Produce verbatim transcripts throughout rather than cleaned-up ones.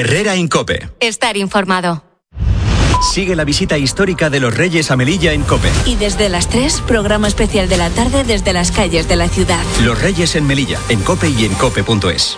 Herrera en COPE. Estar informado. Sigue la visita histórica de los Reyes a Melilla en COPE. Y desde las tres, programa especial de la tarde desde las calles de la ciudad. Los Reyes en Melilla, en COPE y en cope punto es.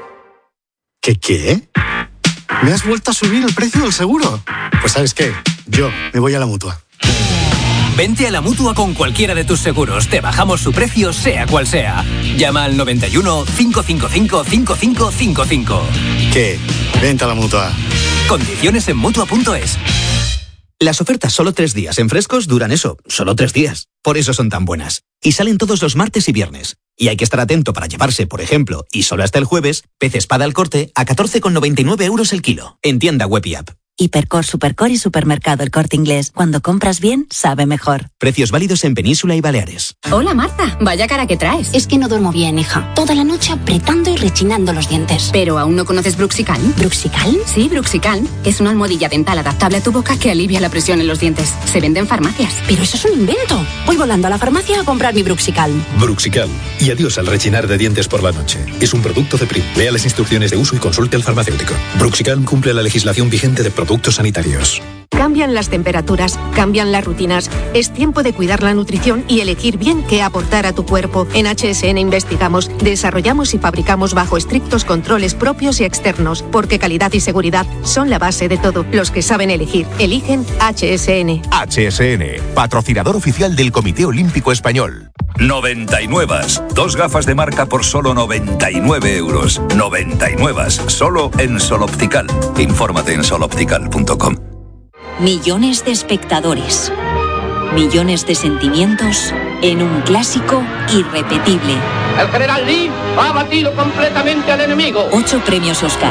¿Qué qué? ¿Me has vuelto a subir el precio del seguro? Pues ¿sabes qué? Yo me voy a la Mutua. Vente a la Mutua con cualquiera de tus seguros. Te bajamos su precio, sea cual sea. Llama al noventa y uno, cinco cinco cinco, cinco cinco cinco cinco. ¿Qué? Vente a la Mutua. Condiciones en Mutua punto es. Las ofertas solo tres días en Frescos duran eso, solo tres días. Por eso son tan buenas. Y salen todos los martes y viernes. Y hay que estar atento para llevarse, por ejemplo, y solo hasta el jueves, pez espada al corte a catorce con noventa y nueve euros el kilo. En tienda web y app. Hipercor, Supercor y Supermercado El Corte Inglés. Cuando compras bien, sabe mejor. Precios válidos en Península y Baleares. Hola Marta, vaya cara que traes. Es que no duermo bien, hija. Toda la noche apretando y rechinando los dientes. ¿Pero aún no conoces Bruxicalm? ¿Bruxicalm? Sí, Bruxicalm. Es una almohadilla dental adaptable a tu boca que alivia la presión en los dientes. Se vende en farmacias. Pero eso es un invento. Voy volando a la farmacia a comprar mi Bruxicalm. Bruxicalm. Y adiós al rechinar de dientes por la noche. Es un producto de Prim. Lea las instrucciones de uso y consulte al farmacéutico. Bruxicalm cumple la legislación vigente de productos sanitarios. Cambian las temperaturas, cambian las rutinas. Es tiempo de cuidar la nutrición y elegir bien qué aportar a tu cuerpo. En H S N investigamos, desarrollamos y fabricamos bajo estrictos controles propios y externos, porque calidad y seguridad son la base de todo. Los que saben elegir, eligen H S N. H S N, patrocinador oficial del Comité Olímpico Español. noventa y nueve. Dos gafas de marca por solo noventa y nueve euros. noventa y nueve. Solo en Sol Optical. Infórmate en sol optical punto com. Millones de espectadores, millones de sentimientos en un clásico irrepetible. El general Lee ha batido completamente al enemigo. Ocho premios Oscar.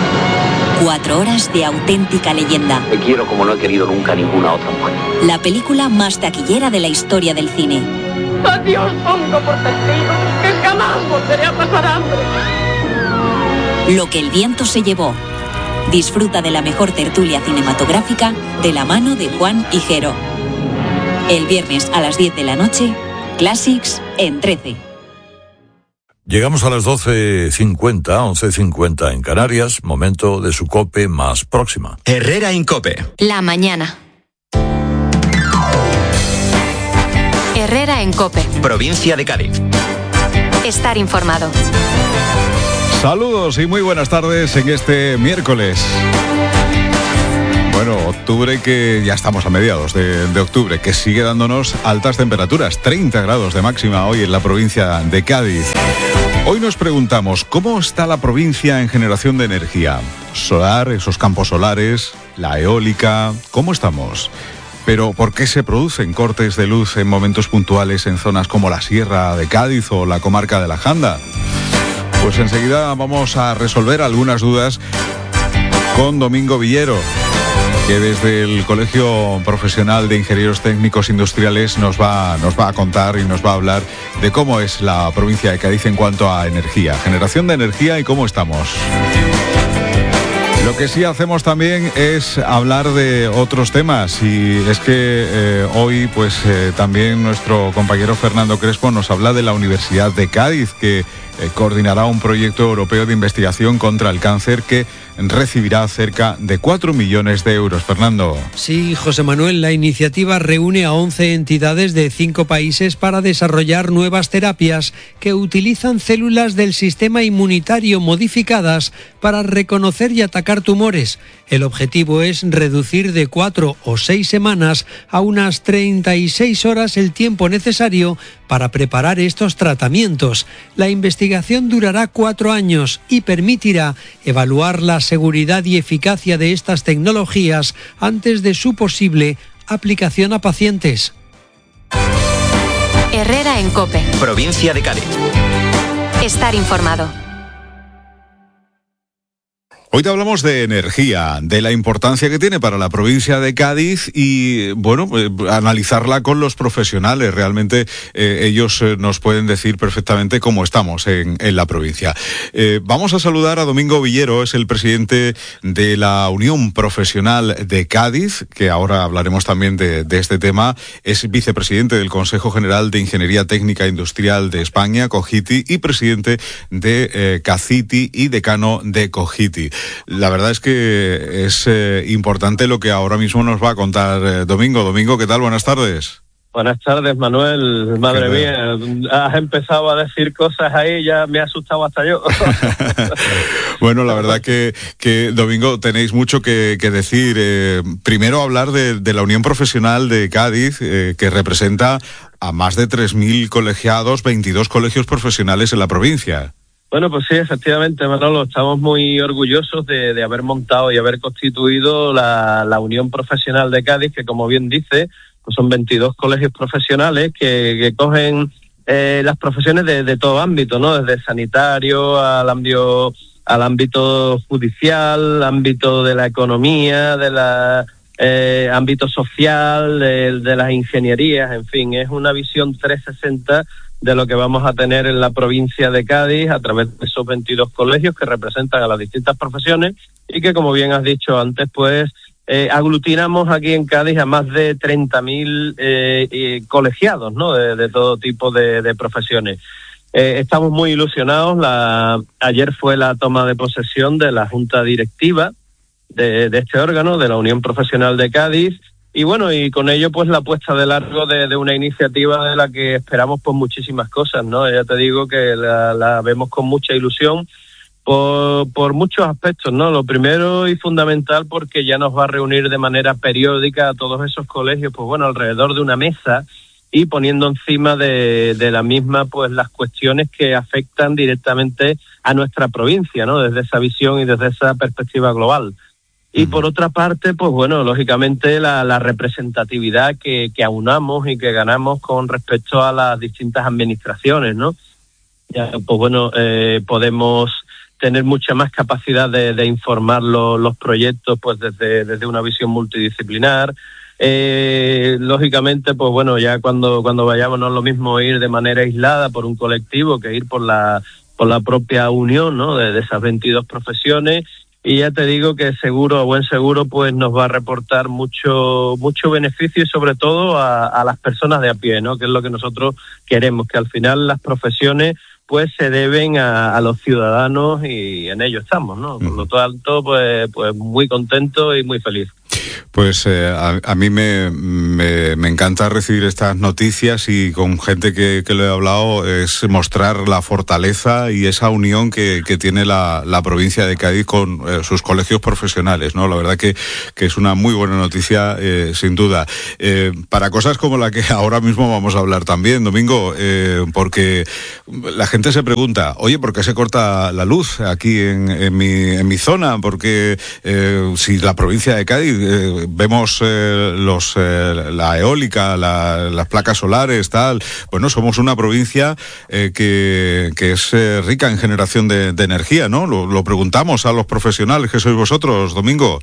Cuatro horas de auténtica leyenda. Te quiero como no he querido nunca a ninguna otra mujer. La película más taquillera de la historia del cine. A Dios pongo por testigo que jamás volveré a pasar hambre. Lo que el viento se llevó. Disfruta de la mejor tertulia cinematográfica de la mano de Juan Higuero. El viernes a las diez de la noche, Classics en trece. Llegamos a las doce cincuenta, once cincuenta en Canarias, momento de su COPE más próxima. Herrera en COPE. La mañana. Herrera en COPE. Provincia de Cádiz. Estar informado. Saludos y muy buenas tardes en este miércoles. Bueno, octubre que ya estamos a mediados de, de octubre, que sigue dándonos altas temperaturas, treinta grados de máxima hoy en la provincia de Cádiz. Hoy nos preguntamos, ¿cómo está la provincia en generación de energía? Solar, esos campos solares, la eólica, ¿cómo estamos? Pero ¿por qué se producen cortes de luz en momentos puntuales en zonas como la Sierra de Cádiz o la comarca de la Janda? Pues enseguida vamos a resolver algunas dudas con Domingo Villero, que desde el Colegio Profesional de Ingenieros Técnicos Industriales nos va, nos va a contar y nos va a hablar de cómo es la provincia de Cádiz en cuanto a energía, generación de energía y cómo estamos. Lo que sí hacemos también es hablar de otros temas y es que eh, hoy pues eh, también nuestro compañero Fernando Crespo nos habla de la Universidad de Cádiz, que eh, coordinará un proyecto europeo de investigación contra el cáncer que recibirá cerca de cuatro millones de euros. Fernando. Sí, José Manuel, la iniciativa reúne a once entidades de cinco países para desarrollar nuevas terapias que utilizan células del sistema inmunitario modificadas para reconocer y atacar tumores. El objetivo es reducir de cuatro o seis semanas a unas treinta y seis horas el tiempo necesario para preparar estos tratamientos. La investigación durará cuatro años y permitirá evaluar la seguridad y eficacia de estas tecnologías antes de su posible aplicación a pacientes. Herrera en COPE. Provincia de Cádiz. Estar informado. Hoy te hablamos de energía, de la importancia que tiene para la provincia de Cádiz y, bueno, eh, analizarla con los profesionales. Realmente eh, ellos eh, nos pueden decir perfectamente cómo estamos en, en la provincia. Eh, vamos a saludar a Domingo Villero, es el presidente de la Unión Profesional de Cádiz, que ahora hablaremos también de, de este tema. Es vicepresidente del Consejo General de Ingeniería Técnica Industrial de España, COGITI, y presidente de eh, CACITI y decano de COGITI. La verdad es que es eh, importante lo que ahora mismo nos va a contar eh, Domingo. Domingo, ¿qué tal? Buenas tardes. Buenas tardes, Manuel. Madre mía, has empezado a decir cosas ahí, ya me ha asustado hasta yo. Bueno, la verdad que, que Domingo, tenéis mucho que, que decir. Eh, primero hablar de, de la Unión Profesional de Cádiz, eh, que representa a más de tres mil colegiados, veintidós colegios profesionales en la provincia. Bueno, pues sí, efectivamente, Manolo, estamos muy orgullosos de, de haber montado y haber constituido la, la Unión Profesional de Cádiz, que como bien dice, pues son veintidós colegios profesionales que, que cogen eh, las profesiones de, de todo ámbito, ¿no? Desde sanitario al ámbito, al ámbito judicial, ámbito de la economía, de la eh, ámbito social, de, de las ingenierías, en fin, es una visión trescientos sesenta de lo que vamos a tener en la provincia de Cádiz a través de esos veintidós colegios que representan a las distintas profesiones y que, como bien has dicho antes, pues Eh, aglutinamos aquí en Cádiz a más de treinta mil eh, eh, colegiados, ¿no? De, de todo tipo de, de profesiones. Eh, estamos muy ilusionados. La, ayer fue la toma de posesión de la Junta Directiva de, de este órgano, de la Unión Profesional de Cádiz, y bueno, y con ello pues la puesta de largo de, de una iniciativa de la que esperamos pues muchísimas cosas, ¿no? Ya te digo que la, la vemos con mucha ilusión. Por, por muchos aspectos, ¿no? Lo primero y fundamental porque ya nos va a reunir de manera periódica a todos esos colegios, pues bueno, alrededor de una mesa y poniendo encima de, de la misma, pues las cuestiones que afectan directamente a nuestra provincia, ¿no? Desde esa visión y desde esa perspectiva global. Y por otra parte, pues bueno, lógicamente la, la representatividad que, que aunamos y que ganamos con respecto a las distintas administraciones, ¿no? Ya, pues bueno, eh, podemos tener mucha más capacidad de, de informar lo, los proyectos pues desde, desde una visión multidisciplinar. Eh, lógicamente, pues bueno, ya cuando, cuando vayamos no es lo mismo ir de manera aislada por un colectivo que ir por la, por la propia unión, ¿no? De, de esas veintidós profesiones. Y ya te digo que seguro, a buen seguro, pues nos va a reportar mucho, mucho beneficio y sobre todo a, a las personas de a pie, ¿no? Que es lo que nosotros queremos, que al final las profesiones pues se deben a, a los ciudadanos y en ello estamos, ¿no? Por lo tanto, pues, pues muy contento y muy feliz. Pues eh, a, a mí me, me, me encanta recibir estas noticias y con gente que, que lo he hablado es mostrar la fortaleza y esa unión que, que tiene la, la provincia de Cádiz con eh, sus colegios profesionales, ¿no? La verdad que, que es una muy buena noticia, eh, sin duda. Eh, para cosas como la que ahora mismo vamos a hablar también, Domingo, eh, porque la gente se pregunta, oye, ¿por qué se corta la luz aquí en, en, mi, en mi zona? Porque eh, si la provincia de Cádiz eh, vemos eh, los eh, la eólica, la, las placas solares, tal. Bueno, somos una provincia eh, que, que es eh, rica en generación de, de energía, ¿no? Lo, lo preguntamos a los profesionales que sois vosotros, Domingo.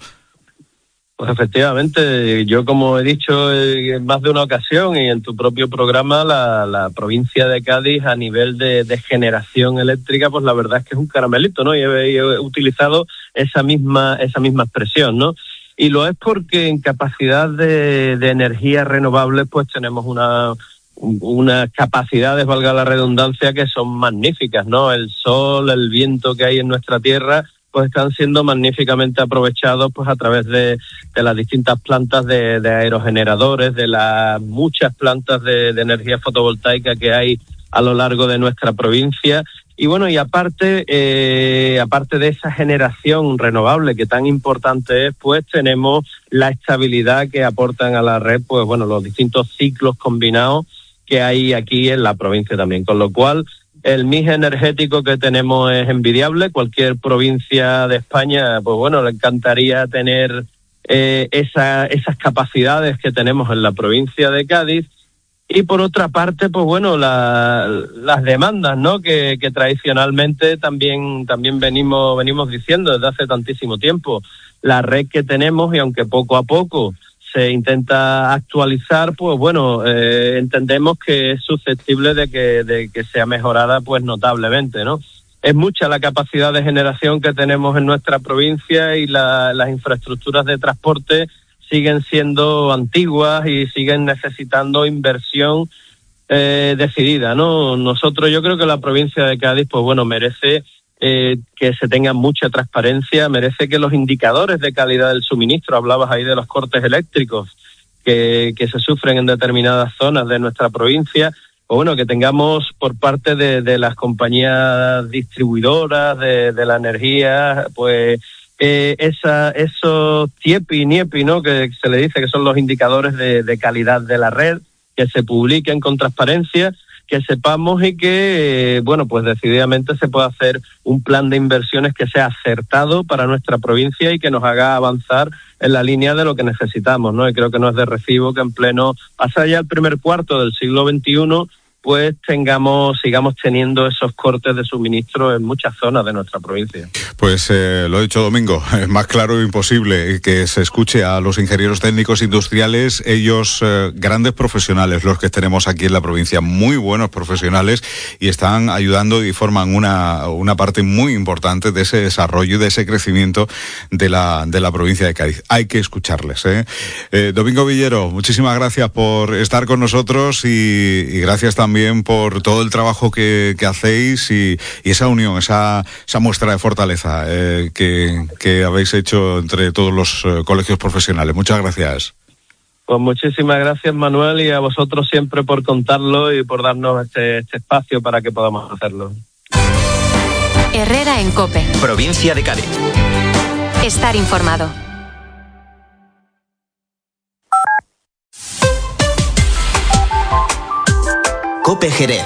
Pues efectivamente, yo como he dicho en más de una ocasión y en tu propio programa, la, la provincia de Cádiz a nivel de, de generación eléctrica, pues la verdad es que es un caramelito, ¿no? Y he, he utilizado esa misma, esa misma expresión, ¿no? Y lo es porque en capacidad de, de energías renovables pues tenemos una, unas capacidades, valga la redundancia, que son magníficas, ¿no? El sol, el viento que hay en nuestra tierra pues están siendo magníficamente aprovechados pues a través de, de las distintas plantas de, de aerogeneradores, de las muchas plantas de, de energía fotovoltaica que hay a lo largo de nuestra provincia. Y bueno, y aparte, eh, aparte de esa generación renovable que tan importante es, pues tenemos la estabilidad que aportan a la red, pues bueno, los distintos ciclos combinados que hay aquí en la provincia también, con lo cual el mix energético que tenemos es envidiable. Cualquier provincia de España, pues bueno, le encantaría tener eh, esa, esas capacidades que tenemos en la provincia de Cádiz. Y por otra parte, pues bueno, la, las demandas, ¿no? Que, que tradicionalmente también también venimos venimos diciendo desde hace tantísimo tiempo. La red que tenemos, y aunque poco a poco se intenta actualizar, pues bueno, eh, entendemos que es susceptible de que de que sea mejorada pues notablemente, ¿no? Es mucha la capacidad de generación que tenemos en nuestra provincia y la, las infraestructuras de transporte siguen siendo antiguas y siguen necesitando inversión eh, decidida, ¿no? Nosotros, yo creo que la provincia de Cádiz, pues bueno, merece eh, que se tenga mucha transparencia, merece que los indicadores de calidad del suministro, hablabas ahí de los cortes eléctricos que, que se sufren en determinadas zonas de nuestra provincia, o bueno, que tengamos por parte de, de las compañías distribuidoras de, de la energía, pues eh, esa, esos TIEPI, NIEPI, ¿no?, que se le dice que son los indicadores de, de calidad de la red, que se publiquen con transparencia, que sepamos y que, eh, bueno, pues decididamente se pueda hacer un plan de inversiones que sea acertado para nuestra provincia y que nos haga avanzar en la línea de lo que necesitamos, ¿no? Y creo que no es de recibo que en pleno, pasa ya el primer cuarto del siglo veintiuno, pues tengamos, sigamos teniendo esos cortes de suministro en muchas zonas de nuestra provincia. Pues eh, lo ha dicho Domingo, es más claro imposible que se escuche a los ingenieros técnicos industriales, ellos eh, grandes profesionales, los que tenemos aquí en la provincia, muy buenos profesionales, y están ayudando y forman una, una parte muy importante de ese desarrollo y de ese crecimiento de la, de la provincia de Cádiz. Hay que escucharles, ¿eh? Eh, Domingo Villero, muchísimas gracias por estar con nosotros y, y gracias también también por todo el trabajo que, que hacéis y, y esa unión, esa, esa muestra de fortaleza eh, que, que habéis hecho entre todos los eh, colegios profesionales. Muchas gracias. Pues muchísimas gracias, Manuel, y a vosotros siempre por contarlo y por darnos este, este espacio para que podamos hacerlo. Herrera en COPE. Provincia de Cádiz. Estar informado. COPE Jerez.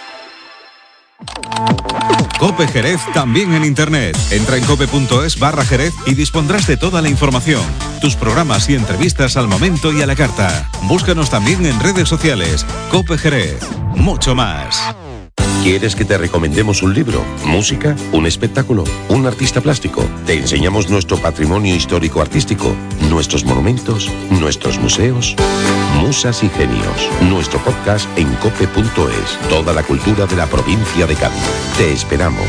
COPE Jerez también en internet. Entra en cope.es barra Jerez y dispondrás de toda la información. Tus programas y entrevistas al momento y a la carta. Búscanos también en redes sociales. COPE Jerez. Mucho más. ¿Quieres que te recomendemos un libro, música, un espectáculo, un artista plástico? Te enseñamos nuestro patrimonio histórico-artístico, nuestros monumentos, nuestros museos. Musas y Genios, nuestro podcast en cope punto es. Toda la cultura de la provincia de Cádiz. Te esperamos.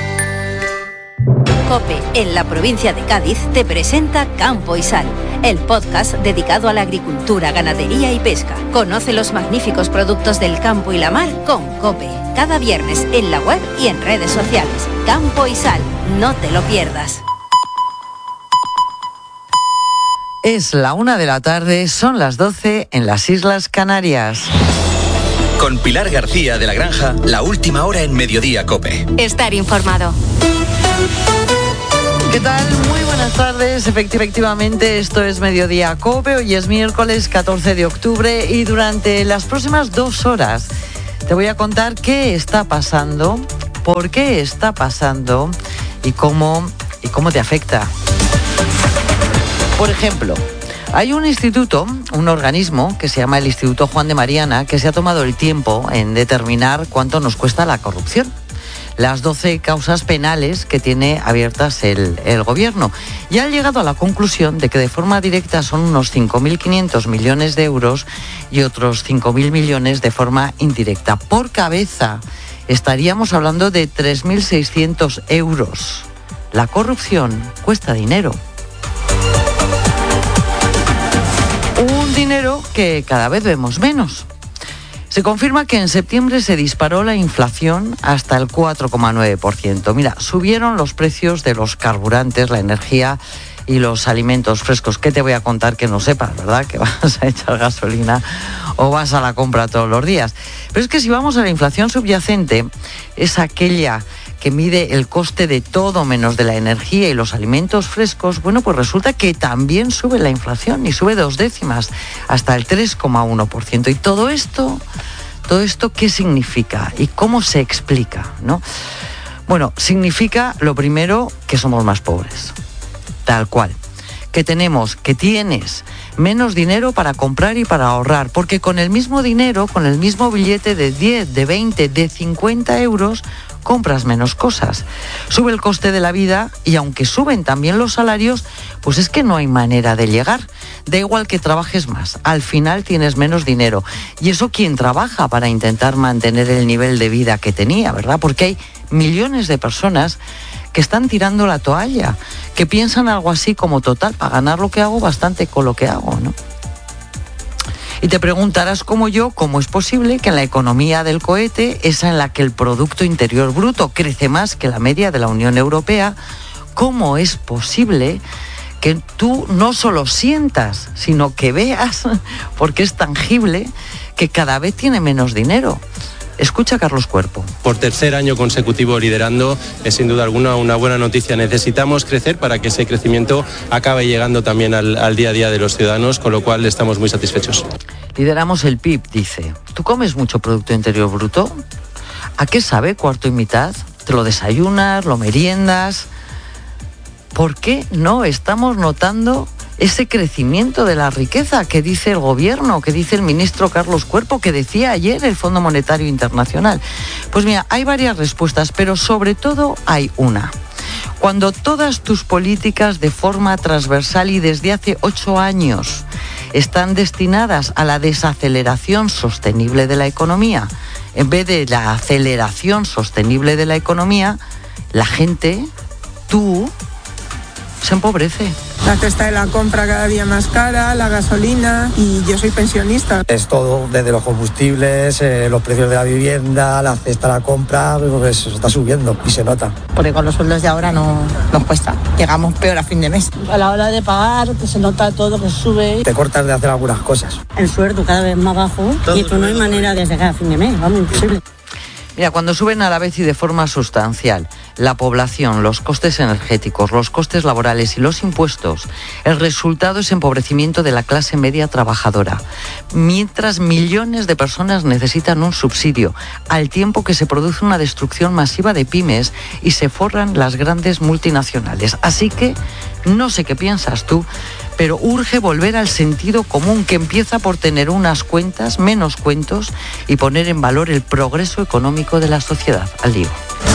COPE, en la provincia de Cádiz, te presenta Campo y Sal, el podcast dedicado a la agricultura, ganadería y pesca. Conoce los magníficos productos del campo y la mar con COPE. Cada viernes en la web y en redes sociales. Campo y Sal, no te lo pierdas. Es la una de la tarde, son las doce en las Islas Canarias. Con Pilar García de la Granja, la última hora en Mediodía COPE. Estar informado. ¿Qué tal? Muy buenas tardes. Efectivamente, esto es Mediodía COPE. Hoy es miércoles catorce de octubre y durante las próximas dos horas te voy a contar qué está pasando, por qué está pasando y cómo, y cómo te afecta. Por ejemplo, hay un instituto, un organismo que se llama el Instituto Juan de Mariana, que se ha tomado el tiempo en determinar cuánto nos cuesta la corrupción. Las doce causas penales que tiene abiertas el, el gobierno. Y ha llegado a la conclusión de que de forma directa son unos cinco mil quinientos millones de euros y otros cinco mil millones de forma indirecta. Por cabeza estaríamos hablando de tres mil seiscientos euros. La corrupción cuesta dinero. Un dinero que cada vez vemos menos. Se confirma que en septiembre se disparó la inflación hasta el cuatro coma nueve por ciento. Mira, subieron los precios de los carburantes, la energía y los alimentos frescos. ¿Qué te voy a contar que no sepas, verdad? Que vas a echar gasolina o vas a la compra todos los días. Pero es que si vamos a la inflación subyacente, es aquella que mide el coste de todo menos de la energía y los alimentos frescos, bueno, pues resulta que también sube la inflación y sube dos décimas hasta el tres coma uno por ciento. Y todo esto, todo esto, ¿qué significa? ¿Y cómo se explica, no? Bueno, significa, lo primero, que somos más pobres. Tal cual. Que tenemos, que tienes menos dinero para comprar y para ahorrar, porque con el mismo dinero, con el mismo billete de diez, de veinte, de cincuenta euros, compras menos cosas. Sube el coste de la vida y aunque suben también los salarios, pues es que no hay manera de llegar. Da igual que trabajes más, al final tienes menos dinero. Y eso quien trabaja para intentar mantener el nivel de vida que tenía, ¿verdad? Porque hay millones de personas que están tirando la toalla, que piensan algo así como total, para ganar lo que hago, bastante con lo que hago, ¿no? Y te preguntarás como yo, ¿cómo es posible que en la economía del cohete, esa en la que el Producto Interior Bruto crece más que la media de la Unión Europea, cómo es posible que tú no solo sientas, sino que veas, porque es tangible, que cada vez tiene menos dinero? Escucha a Carlos Cuerpo. Por tercer año consecutivo liderando, es sin duda alguna una buena noticia. Necesitamos crecer para que ese crecimiento acabe llegando también al, al día a día de los ciudadanos, con lo cual estamos muy satisfechos. Lideramos el P I B, dice. ¿Tú comes mucho Producto Interior Bruto? ¿A qué sabe cuarto y mitad? ¿Te lo desayunas, lo meriendas? ¿Por qué no estamos notando ese crecimiento de la riqueza que dice el gobierno, que dice el ministro Carlos Cuerpo, que decía ayer el Fondo Monetario Internacional? Pues mira, hay varias respuestas, pero sobre todo hay una. Cuando todas tus políticas de forma transversal y desde hace ocho años están destinadas a la desaceleración sostenible de la economía, en vez de la aceleración sostenible de la economía, la gente, tú, se empobrece. La cesta de la compra cada día más cara, la gasolina, y yo soy pensionista. Es todo, desde los combustibles, eh, los precios de la vivienda, la cesta de la compra, pues se está subiendo y se nota. Porque con los sueldos de ahora no nos cuesta, llegamos peor a fin de mes. A la hora de pagar, que se nota todo, que sube. Te cortas de hacer algunas cosas. El sueldo cada vez más bajo todo, y pues no hay manera de llegar a fin de mes, vamos, imposible. Mira, cuando suben a la vez y de forma sustancial la población, los costes energéticos, los costes laborales y los impuestos, el resultado es empobrecimiento de la clase media trabajadora. Mientras millones de personas necesitan un subsidio, al tiempo que se produce una destrucción masiva de pymes y se forran las grandes multinacionales. Así que, no sé qué piensas tú, pero urge volver al sentido común, que empieza por tener unas cuentas, menos cuentos, y poner en valor el progreso económico de la sociedad. Al lío.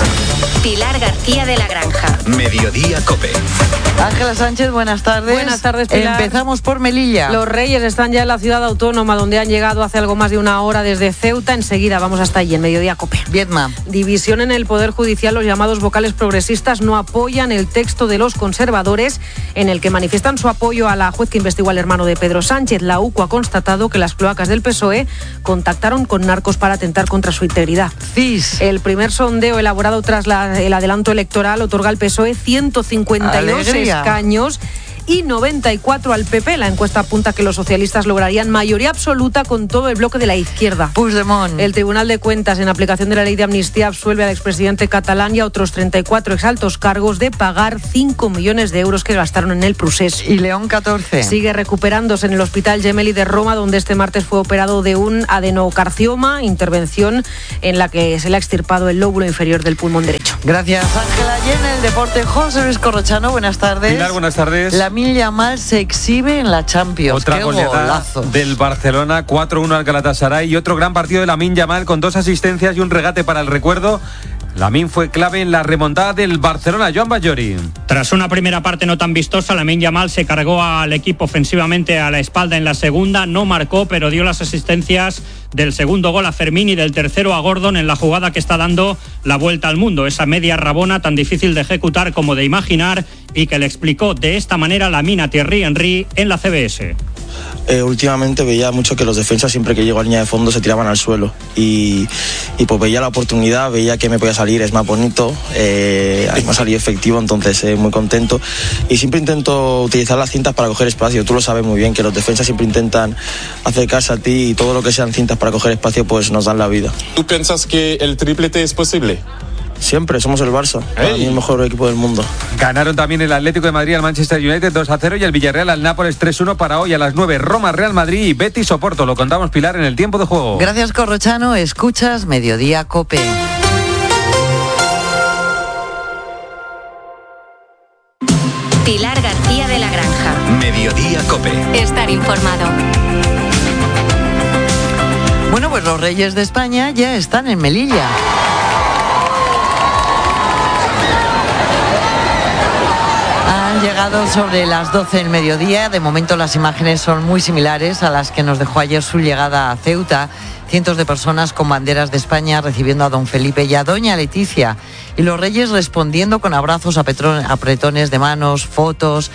Pilar García de la Granja. Mediodía COPE. Ángela Sánchez, buenas tardes. Buenas tardes, Pilar. Empezamos por Melilla. Los Reyes están ya en la ciudad autónoma, donde han llegado hace algo más de una hora desde Ceuta. Enseguida vamos hasta allí, en Mediodía COPE. Vietnam. División en el Poder Judicial. Los llamados vocales progresistas no apoyan el texto de los conservadores, en el que manifiestan su apoyo a la juez que investigó al hermano de Pedro Sánchez. La U C U ha constatado que las cloacas del P S O E contactaron con narcos para atentar contra su integridad. C I S. El primer sondeo elaborado tras la, el adelanto electoral otorga al P S O E ciento cincuenta y dos Alegría. escaños y noventa y cuatro al P P. La encuesta apunta que los socialistas lograrían mayoría absoluta con todo el bloque de la izquierda. Puigdemont. El Tribunal de Cuentas, en aplicación de la ley de amnistía, absuelve al expresidente catalán y a otros treinta y cuatro exaltos cargos de pagar cinco millones de euros que gastaron en el procés. Y León catorce. Sigue recuperándose en el Hospital Gemelli de Roma, donde este martes fue operado de un adenocarcioma, intervención en la que se le ha extirpado el lóbulo inferior del pulmón derecho. Gracias, Ángela. Y en el deporte, José Luis Corrochano, buenas tardes. Pilar, buenas tardes. La Lamine Yamal se exhibe en la Champions. Otra ¡Qué goleada golazo! del Barcelona, cuatro uno al Galatasaray, y otro gran partido de Lamine Yamal con dos asistencias y un regate para el recuerdo. Lamine fue clave en la remontada del Barcelona. Joan Bajori. Tras una primera parte no tan vistosa, Lamine Yamal se cargó al equipo ofensivamente a la espalda en la segunda, no marcó, pero dio las asistencias del segundo gol a Fermín y del tercero a Gordon en la jugada que está dando la vuelta al mundo. Esa media rabona tan difícil de ejecutar como de imaginar, y que le explicó de esta manera Lamine a Thierry Henry en la C B S. Eh, últimamente veía mucho que los defensas, siempre que llego a línea de fondo, se tiraban al suelo, y, y pues veía la oportunidad, veía que me podía salir, es más bonito, eh, ahí me ha salido efectivo, entonces eh, muy contento, y siempre intento utilizar las cintas para coger espacio. Tú lo sabes muy bien, que los defensas siempre intentan acercarse a ti, y todo lo que sean cintas para coger espacio pues nos dan la vida. ¿Tú piensas que el triplete es posible? Siempre, somos el Barça, para mí el mejor equipo del mundo. Ganaron también el Atlético de Madrid al Manchester United dos a cero y el Villarreal al Nápoles tres uno. Para hoy a las nueve, Roma, Real Madrid y Betis Oporto. Lo contamos, Pilar, en el tiempo de juego. Gracias, Corrochano. Escuchas Mediodía COPE. Pilar García de la Granja. Mediodía COPE. Estar informado. Bueno, pues los Reyes de España ya están en Melilla. Han llegado sobre las doce del mediodía. De momento las imágenes son muy similares a las que nos dejó ayer su llegada a Ceuta. Cientos de personas con banderas de España recibiendo a don Felipe y a doña Leticia. Y los Reyes respondiendo con abrazos, apretones de manos, fotos.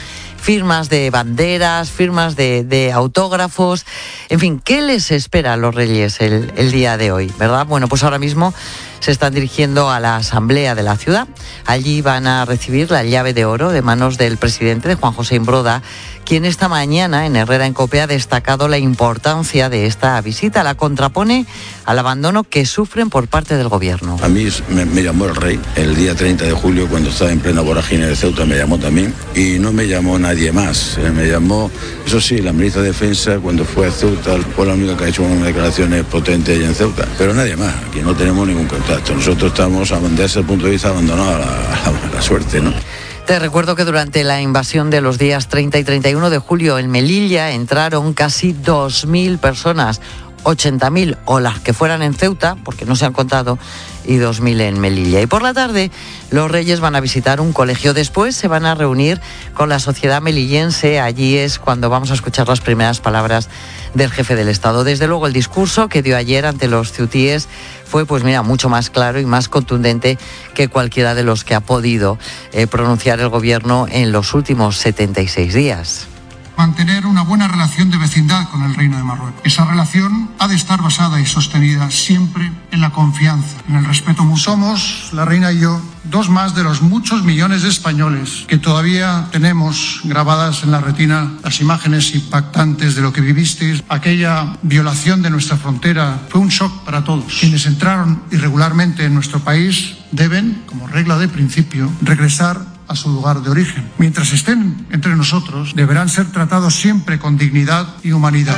firmas de banderas, firmas de, de autógrafos, en fin, ¿qué les espera a los Reyes el, el día de hoy, verdad? Bueno, pues ahora mismo se están dirigiendo a la Asamblea de la ciudad. Allí van a recibir la llave de oro de manos del presidente, de Juan José Imbroda, quien esta mañana en Herrera en Cope ha destacado la importancia de esta visita. La contrapone al abandono que sufren por parte del gobierno. A mí me, me llamó el rey el día treinta de julio, cuando estaba en plena vorágine de Ceuta, me llamó también, y no me llamó nadie más. Me llamó, eso sí, la ministra de Defensa cuando fue a Ceuta, fue la única que ha hecho unas declaraciones potentes allá en Ceuta, pero nadie más. Aquí no tenemos ningún contacto. Nosotros estamos, desde el punto de vista, abandonados a la, a la, a la suerte, ¿no? Te recuerdo que durante la invasión de los días treinta y treinta y uno de julio en Melilla entraron casi dos mil personas, ochenta mil o las que fueran en Ceuta, porque no se han contado, y dos mil en Melilla. Y por la tarde los Reyes van a visitar un colegio. Después se van a reunir con la sociedad melillense. Allí es cuando vamos a escuchar las primeras palabras del jefe del Estado. Desde luego el discurso que dio ayer ante los ceutíes fue, pues mira, mucho más claro y más contundente que cualquiera de los que ha podido eh, pronunciar el gobierno en los últimos setenta y seis días. Mantener una buena relación de vecindad con el Reino de Marruecos. Esa relación ha de estar basada y sostenida siempre en la confianza, en el respeto mutuo. Somos, la reina y yo, dos más de los muchos millones de españoles que todavía tenemos grabadas en la retina las imágenes impactantes de lo que vivisteis. Aquella violación de nuestra frontera fue un shock para todos. Quienes entraron irregularmente en nuestro país deben, como regla de principio, regresar a su lugar de origen. Mientras estén entre nosotros, deberán ser tratados siempre con dignidad y humanidad.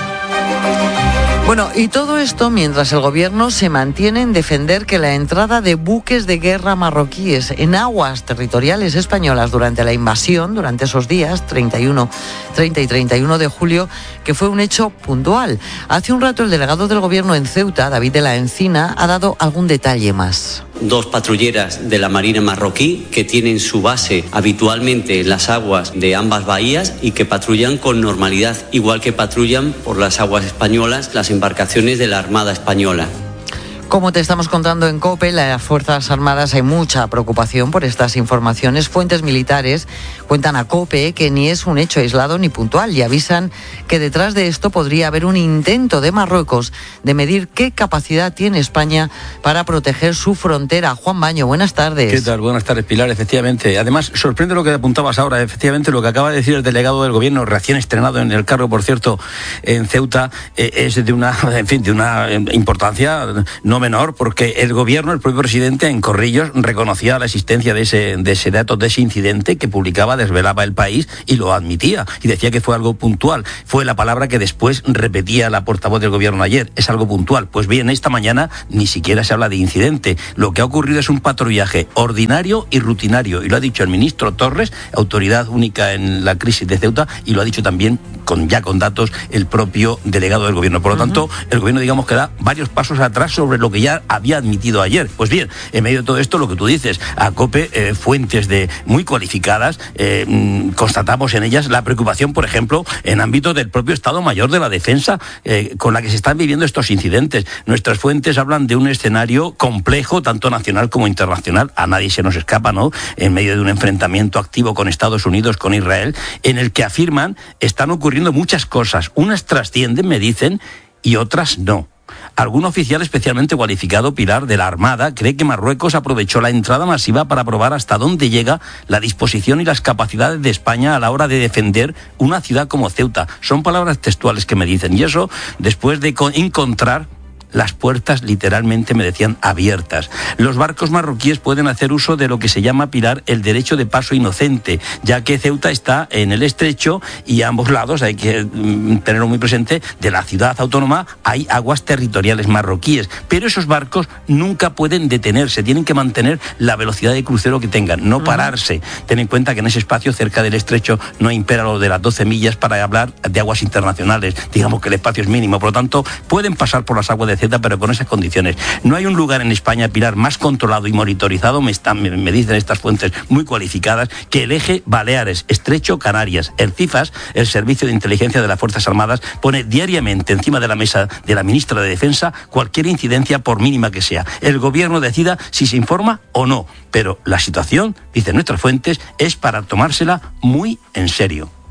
Bueno, y todo esto mientras el gobierno se mantiene en defender que la entrada de buques de guerra marroquíes en aguas territoriales españolas durante la invasión, durante esos días, treinta y uno, treinta y treinta y uno de julio, que fue un hecho puntual. Hace un rato el delegado del gobierno en Ceuta, David de la Encina, ha dado algún detalle más. Dos patrulleras de la Marina marroquí que tienen su base habitualmente en las aguas de ambas bahías y que patrullan con normalidad, igual que patrullan por las aguas españolas las embarcaciones de la Armada Española. Como te estamos contando en COPE, las Fuerzas Armadas hay mucha preocupación por estas informaciones. Fuentes militares cuentan a COPE que ni es un hecho aislado ni puntual y avisan que detrás de esto podría haber un intento de Marruecos de medir qué capacidad tiene España para proteger su frontera. Juan Baño, buenas tardes. ¿Qué tal? Buenas tardes, Pilar. Efectivamente. Además, sorprende lo que apuntabas ahora. Efectivamente, lo que acaba de decir el delegado del gobierno, recién estrenado en el cargo, por cierto, en Ceuta, eh, es de una, en fin, de una importancia no menor, porque el gobierno, el propio presidente en Corrillos reconocía la existencia de ese, de ese dato, de ese incidente que publicaba, desvelaba El País y lo admitía y decía que fue algo puntual. Fue la palabra que después repetía la portavoz del gobierno ayer, es algo puntual. Pues bien, esta mañana ni siquiera se habla de incidente. Lo que ha ocurrido es un patrullaje ordinario y rutinario, y lo ha dicho el ministro Torres, autoridad única en la crisis de Ceuta, y lo ha dicho también con, ya con datos el propio delegado del gobierno. Por lo tanto, uh-huh. el gobierno, digamos, que da varios pasos atrás sobre lo que ya había admitido ayer. Pues bien, en medio de todo esto, lo que tú dices, a COPE, eh, fuentes de muy cualificadas, eh, mmm, constatamos en ellas la preocupación, por ejemplo, en ámbito del propio Estado Mayor de la Defensa, eh, con la que se están viviendo estos incidentes. Nuestras fuentes hablan de un escenario complejo, tanto nacional como internacional, a nadie se nos escapa, ¿no?, en medio de un enfrentamiento activo con Estados Unidos, con Israel, en el que afirman están ocurriendo muchas cosas. Unas trascienden, me dicen, y otras no. Algún oficial especialmente cualificado, Pilar, de la Armada, cree que Marruecos aprovechó la entrada masiva para probar hasta dónde llega la disposición y las capacidades de España a la hora de defender una ciudad como Ceuta. Son palabras textuales que me dicen, y eso después de encontrar las puertas, literalmente, me decían, abiertas. Los barcos marroquíes pueden hacer uso de lo que se llama, Pilar, el derecho de paso inocente, ya que Ceuta está en el estrecho y a ambos lados, hay que tenerlo muy presente, de la ciudad autónoma hay aguas territoriales marroquíes, pero esos barcos nunca pueden detenerse, tienen que mantener la velocidad de crucero que tengan, no pararse. Ten en cuenta que en ese espacio cerca del estrecho no impera lo de las doce millas para hablar de aguas internacionales, digamos que el espacio es mínimo, por lo tanto pueden pasar por las aguas de Ceuta, pero con esas condiciones. No hay un lugar en España, Pilar, más controlado y monitorizado, me, están, me, me dicen estas fuentes muy cualificadas, que el eje Baleares, Estrecho, Canarias. El CIFAS, el Servicio de Inteligencia de las Fuerzas Armadas, pone diariamente encima de la mesa de la ministra de Defensa cualquier incidencia, por mínima que sea. El gobierno decida si se informa o no, pero la situación, dicen nuestras fuentes, es para tomársela muy en serio.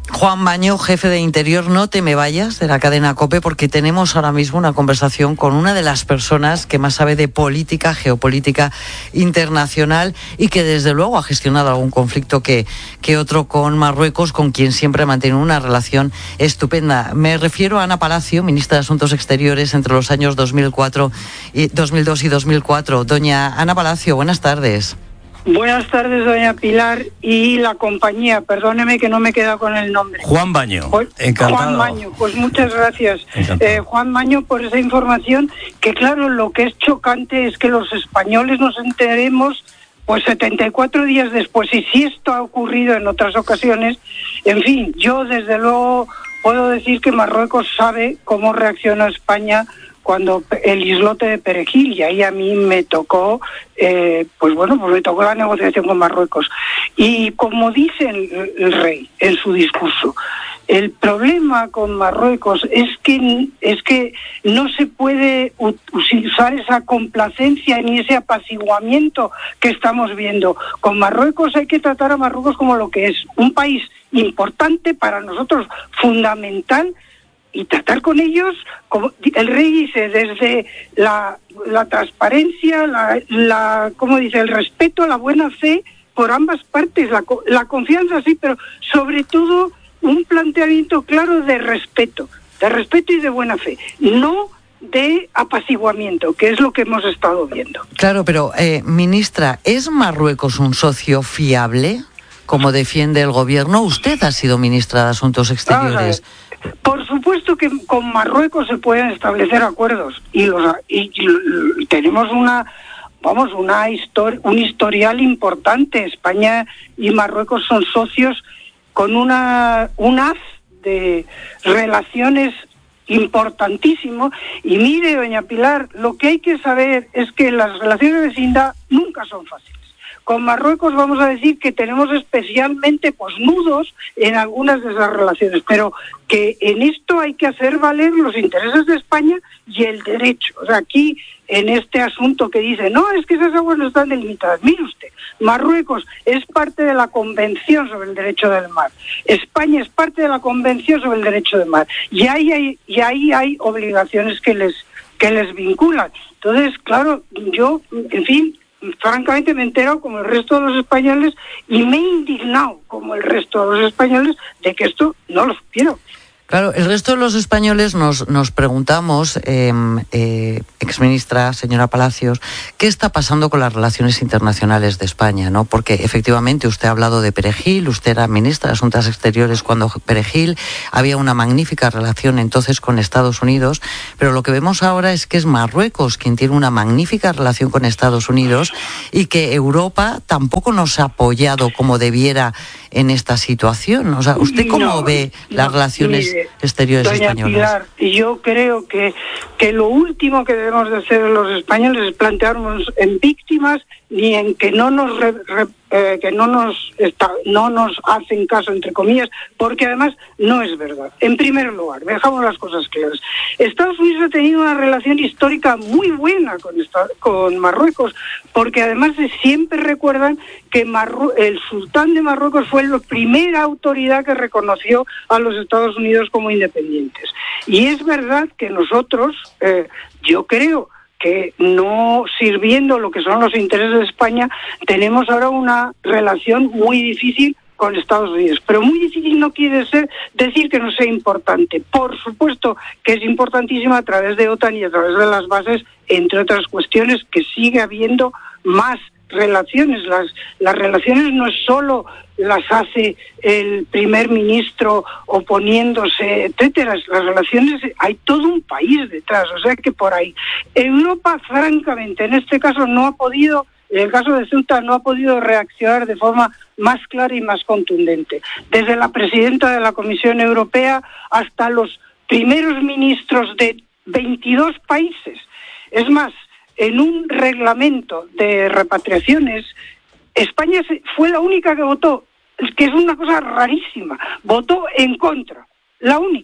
Juan Baño, jefe de Interior, no te me vayas de la cadena COPE, porque tenemos ahora mismo una conversación con una de las personas que más sabe de política, geopolítica internacional y que desde luego ha gestionado algún conflicto que, que otro con Marruecos, con quien siempre ha mantenido una relación estupenda. Me refiero a Ana Palacio, ministra de Asuntos Exteriores entre los años dos mil cuatro y dos mil dos y dos mil cuatro. Doña Ana Palacio, buenas tardes. Buenas tardes, doña Pilar, y la compañía, perdóneme que no me queda con el nombre. Juan Baño, pues, encantado. Juan Baño, pues muchas gracias, eh, Juan Baño, por esa información, que claro, lo que es chocante es que los españoles nos enteremos pues setenta y cuatro días después, y si esto ha ocurrido en otras ocasiones, en fin, yo desde luego puedo decir que Marruecos sabe cómo reacciona España cuando el islote de Perejil, y ahí a mí me tocó, eh, pues bueno, pues me tocó la negociación con Marruecos. Y como dice el, el rey en su discurso, el problema con Marruecos es que es que no se puede usar esa complacencia ni ese apaciguamiento que estamos viendo. Con Marruecos hay que tratar a Marruecos como lo que es, un país importante para nosotros, fundamental, y tratar con ellos, como el rey dice, desde la, la transparencia, la, la, ¿cómo dice?, el respeto, la buena fe por ambas partes, la, la confianza, sí, pero sobre todo un planteamiento claro de respeto, de respeto y de buena fe, no de apaciguamiento, que es lo que hemos estado viendo. Claro, pero, eh, ministra, ¿es Marruecos un socio fiable, como defiende el gobierno? Usted ha sido ministra de Asuntos Exteriores. Por supuesto que con Marruecos se pueden establecer acuerdos y los y, y tenemos una vamos una histori- un historial importante. España y Marruecos son socios con una un haz de relaciones importantísimo. Y mire, doña Pilar, lo que hay que saber es que las relaciones de vecindad nunca son fáciles. Con Marruecos vamos a decir que tenemos especialmente pues nudos en algunas de esas relaciones, pero que en esto hay que hacer valer los intereses de España y el derecho. O sea, aquí en este asunto que dice, no, es que esas aguas no están delimitadas. Mire usted, Marruecos es parte de la Convención sobre el Derecho del Mar. España es parte de la Convención sobre el Derecho del Mar. Y ahí hay, y ahí hay obligaciones que les, que les vinculan. Entonces, claro, yo, en fin, francamente me he enterado como el resto de los españoles y me he indignado como el resto de los españoles de que esto no lo supieron. Claro, el resto de los españoles nos, nos preguntamos, eh, eh, exministra, señora Palacios, ¿qué está pasando con las relaciones internacionales de España? ¿No? Porque efectivamente usted ha hablado de Perejil, usted era ministra de Asuntos Exteriores cuando Perejil, había una magnífica relación entonces con Estados Unidos, pero lo que vemos ahora es que es Marruecos quien tiene una magnífica relación con Estados Unidos y que Europa tampoco nos ha apoyado como debiera en esta situación. O sea, ¿usted cómo no, ve las no, relaciones mire, exteriores doña españolas? Pilar, yo creo que, que lo último que debemos de hacer los españoles es plantearnos en víctimas ni en que no nos re, re, eh, que no nos está, no nos hacen caso, entre comillas, porque además no es verdad. En primer lugar, dejamos las cosas claras. Estados Unidos ha tenido una relación histórica muy buena con esta, con Marruecos, porque además de siempre recuerdan que Marru- el sultán de Marruecos fue la primera autoridad que reconoció a los Estados Unidos como independientes. Y es verdad que nosotros, eh, yo creo que no sirviendo lo que son los intereses de España, tenemos ahora una relación muy difícil con Estados Unidos. Pero muy difícil no quiere ser decir que no sea importante. Por supuesto que es importantísima a través de OTAN y a través de las bases, entre otras cuestiones, que sigue habiendo más relaciones. Las, las relaciones no es solo las hace el primer ministro oponiéndose, etcétera. Las relaciones, hay todo un país detrás, o sea que por ahí. Europa, francamente, en este caso no ha podido, en el caso de Ceuta, no ha podido reaccionar de forma más clara y más contundente. Desde la presidenta de la Comisión Europea hasta los primeros ministros de veintidós países. Es más, en un reglamento de repatriaciones, España fue la única que votó, que es una cosa rarísima, votó en contra, la única.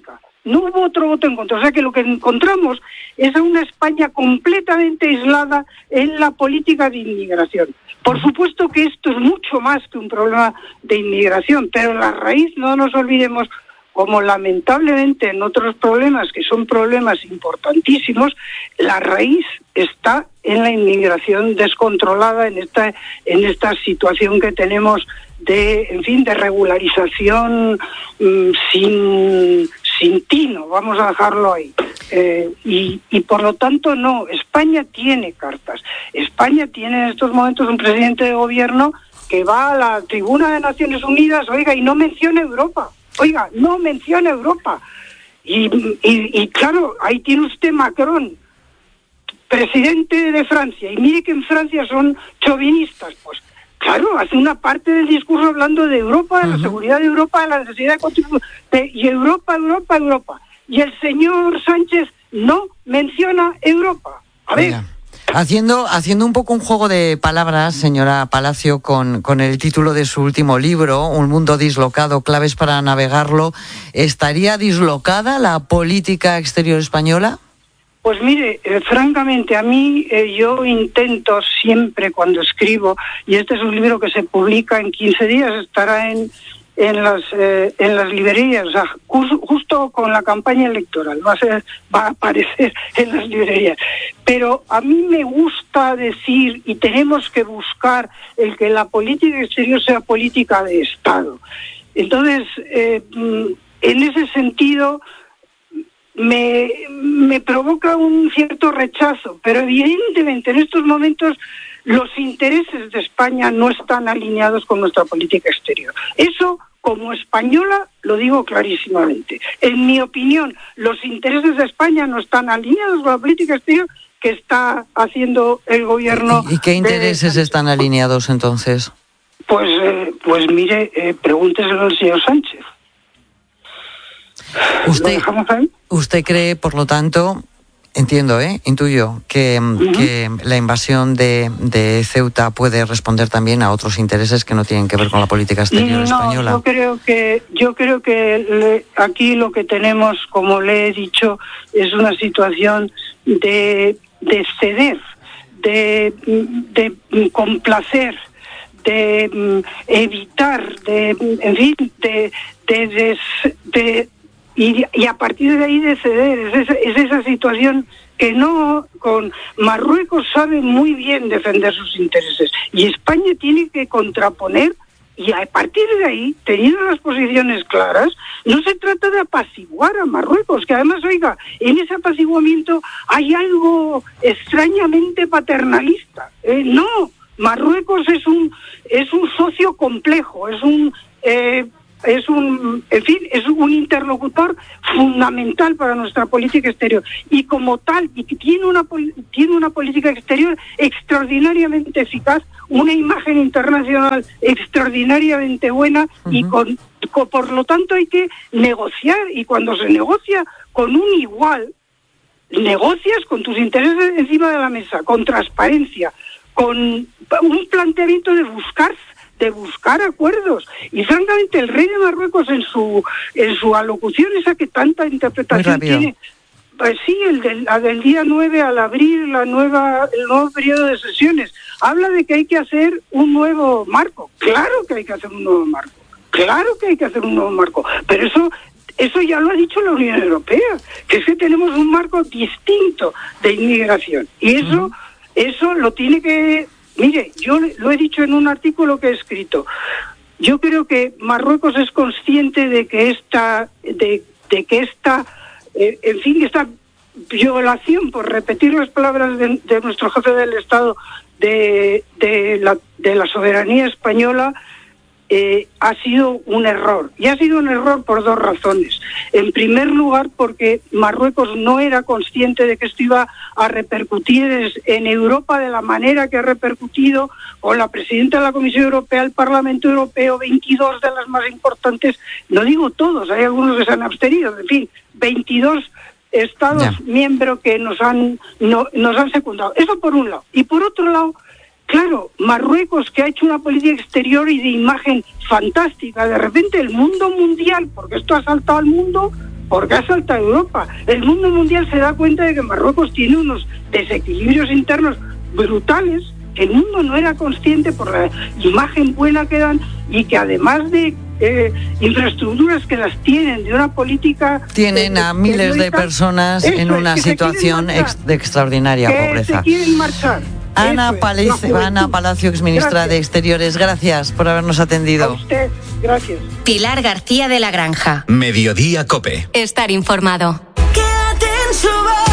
No hubo otro voto en contra. O sea que lo que encontramos es a una España completamente aislada en la política de inmigración. Por supuesto que esto es mucho más que un problema de inmigración, pero la raíz, no nos olvidemos, como lamentablemente en otros problemas, que son problemas importantísimos, la raíz está en la inmigración descontrolada, en esta, en esta situación que tenemos de, en fin, de regularización mmm, sin, sin tino, vamos a dejarlo ahí. Eh, y, y por lo tanto no, España tiene cartas. España tiene en estos momentos un presidente de gobierno que va a la tribuna de Naciones Unidas, oiga, y no menciona Europa. Oiga, no menciona Europa. Y, y, y claro, ahí tiene usted Macron, presidente de Francia, y mire que en Francia son chauvinistas, pues claro, hace una parte del discurso hablando de Europa, de la uh-huh. seguridad de Europa, de la necesidad de contribuir, y Europa, Europa, Europa. Y el señor Sánchez no menciona Europa. A ver... Oiga. Haciendo, haciendo un poco un juego de palabras, señora Palacio, con, con el título de su último libro, Un mundo dislocado, claves para navegarlo, ¿estaría dislocada la política exterior española? Pues mire, eh, francamente, a mí eh, yo intento siempre cuando escribo, y este es un libro que se publica en quince días, estará en... en las eh, en las librerías, o sea, ju- justo con la campaña electoral va a ser, va a aparecer en las librerías. Pero a mí me gusta decir, y tenemos que buscar el que la política exterior sea política de Estado. Entonces, eh, en ese sentido me, me provoca un cierto rechazo, pero evidentemente en estos momentos los intereses de España no están alineados con nuestra política exterior. Eso, como española, lo digo clarísimamente. En mi opinión, los intereses de España no están alineados con la política exterior que está haciendo el gobierno. ¿Y qué intereses de... están alineados entonces? Pues, eh, pues mire, eh, pregúnteselo al señor Sánchez. ¿Usted, ¿Usted cree, por lo tanto... Entiendo, ¿eh? Intuyo que, uh-huh. que la invasión de, de Ceuta puede responder también a otros intereses que no tienen que ver con la política exterior no, española. Yo creo que, yo creo que le, aquí lo que tenemos, como le he dicho, es una situación de, de ceder, de, de complacer, de evitar, de, en fin, de, de, de, de Y, y a partir de ahí de ceder, es esa, es esa situación que no, con Marruecos sabe muy bien defender sus intereses y España tiene que contraponer y a partir de ahí, teniendo las posiciones claras, no se trata de apaciguar a Marruecos, que además, oiga, en ese apaciguamiento hay algo extrañamente paternalista. Eh, no, Marruecos es un, es un socio complejo, es un... Eh, es un, en fin, es un interlocutor fundamental para nuestra política exterior y como tal, y que tiene una tiene una política exterior extraordinariamente eficaz, una imagen internacional extraordinariamente buena uh-huh. y con, con por lo tanto hay que negociar y cuando se negocia con un igual, negocias con tus intereses encima de la mesa, con transparencia, con un planteamiento de buscar de buscar acuerdos. Y francamente el rey de Marruecos en su en su alocución, esa que tanta interpretación tiene, pues sí, el del, la del día nueve al abrir la nueva el nuevo periodo de sesiones, habla de que hay que hacer un nuevo marco. Claro que hay que hacer un nuevo marco. Claro que hay que hacer un nuevo marco. Pero eso eso ya lo ha dicho la Unión Europea, que es que tenemos un marco distinto de inmigración. Y eso, uh-huh. eso lo tiene que... Mire, yo lo he dicho en un artículo que he escrito. Yo creo que Marruecos es consciente de que esta, de, de que esta, eh, en fin, esta violación, por repetir las palabras de, de nuestro jefe del Estado, de, de, la, de la soberanía española, eh, ha sido un error. Y ha sido un error por dos razones. En primer lugar, porque Marruecos no era consciente de que esto iba a repercutir en Europa de la manera que ha repercutido con la presidenta de la Comisión Europea, el Parlamento Europeo, veintidós de las más importantes, no digo todos, hay algunos que se han abstenido, en fin, veintidós Estados yeah. miembros que nos han, no, nos han secundado. Eso por un lado. Y por otro lado, claro, Marruecos, que ha hecho una política exterior y de imagen fantástica, de repente el mundo mundial, porque esto ha saltado al mundo, porque ha saltado a Europa. El mundo mundial se da cuenta de que Marruecos tiene unos desequilibrios internos brutales, que el mundo no era consciente por la imagen buena que dan, y que además de eh, infraestructuras que las tienen, de una política... Tienen a miles de personas en una situación ex, de extraordinaria que pobreza. Se quieren marchar. Ana, Palacio, Ana Palacio, exministra gracias. de Exteriores, gracias por habernos atendido. A usted, gracias. Pilar García de la Granja. Mediodía Cope. Estar informado. Quédate en su voz.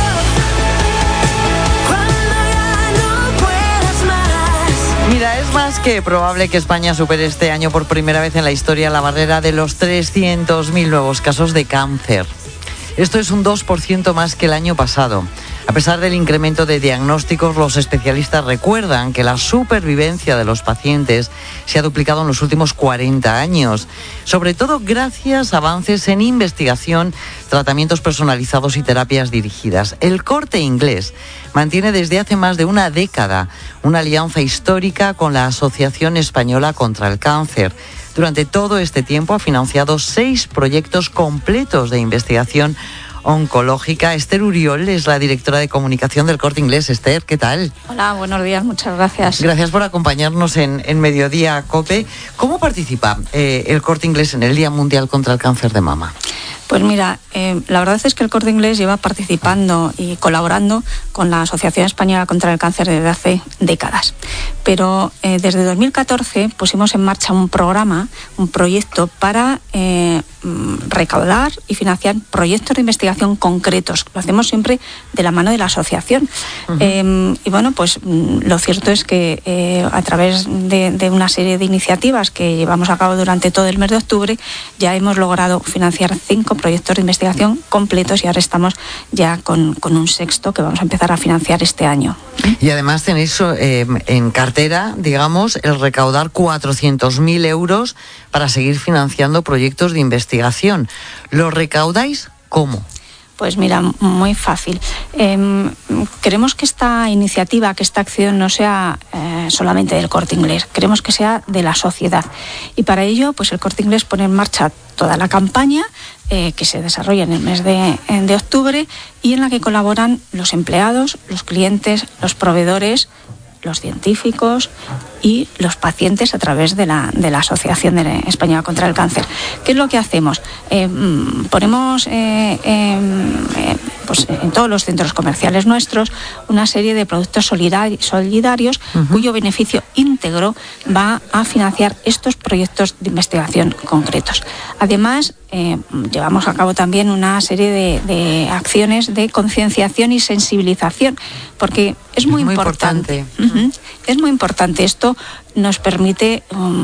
Mira, es más que probable que España supere este año por primera vez en la historia la barrera de los trescientos mil nuevos casos de cáncer. Esto es un dos por ciento más que el año pasado. A pesar del incremento de diagnósticos, los especialistas recuerdan que la supervivencia de los pacientes se ha duplicado en los últimos cuarenta años, sobre todo gracias a avances en investigación, tratamientos personalizados y terapias dirigidas. El Corte Inglés mantiene desde hace más de una década una alianza histórica con la Asociación Española contra el Cáncer. Durante todo este tiempo ha financiado seis proyectos completos de investigación oncológica. Esther Uriol es la directora de comunicación del Corte Inglés. Esther, ¿qué tal? Hola, buenos días, muchas gracias. Gracias por acompañarnos en, en Mediodía Cope. ¿Cómo participa eh, el Corte Inglés en el Día Mundial contra el Cáncer de Mama? Pues mira, eh, la verdad es que el Corte Inglés lleva participando y colaborando con la Asociación Española contra el Cáncer desde hace décadas. Pero eh, desde dos mil catorce pusimos en marcha un programa, un proyecto para eh, recaudar y financiar proyectos de investigación concretos. Lo hacemos siempre de la mano de la asociación. Uh-huh. Eh, y bueno, pues lo cierto es que eh, a través de, de una serie de iniciativas que llevamos a cabo durante todo el mes de octubre, ya hemos logrado financiar cinco proyectos de investigación completos y ahora estamos ya con, con un sexto que vamos a empezar a financiar este año. Y además tenéis eh, en cartera, digamos, el recaudar cuatrocientos mil euros para seguir financiando proyectos de investigación. ¿Lo recaudáis cómo? Pues mira, muy fácil. Eh, queremos que esta iniciativa, que esta acción no sea eh, solamente del Corte Inglés, queremos que sea de la sociedad. Y para ello, pues el Corte Inglés pone en marcha toda la campaña eh, que se desarrolla en el mes de, de octubre y en la que colaboran los empleados, los clientes, los proveedores, los científicos y los pacientes a través de la, de la Asociación Española contra el Cáncer. ¿Qué es lo que hacemos? Eh, ponemos eh, eh, pues en todos los centros comerciales nuestros una serie de productos solidarios, solidarios uh-huh. cuyo beneficio íntegro va a financiar estos proyectos de investigación concretos. Además, eh, llevamos a cabo también una serie de, de acciones de concienciación y sensibilización, porque es muy, muy importante. importante. Uh-huh. Es muy importante. Esto nos permite um,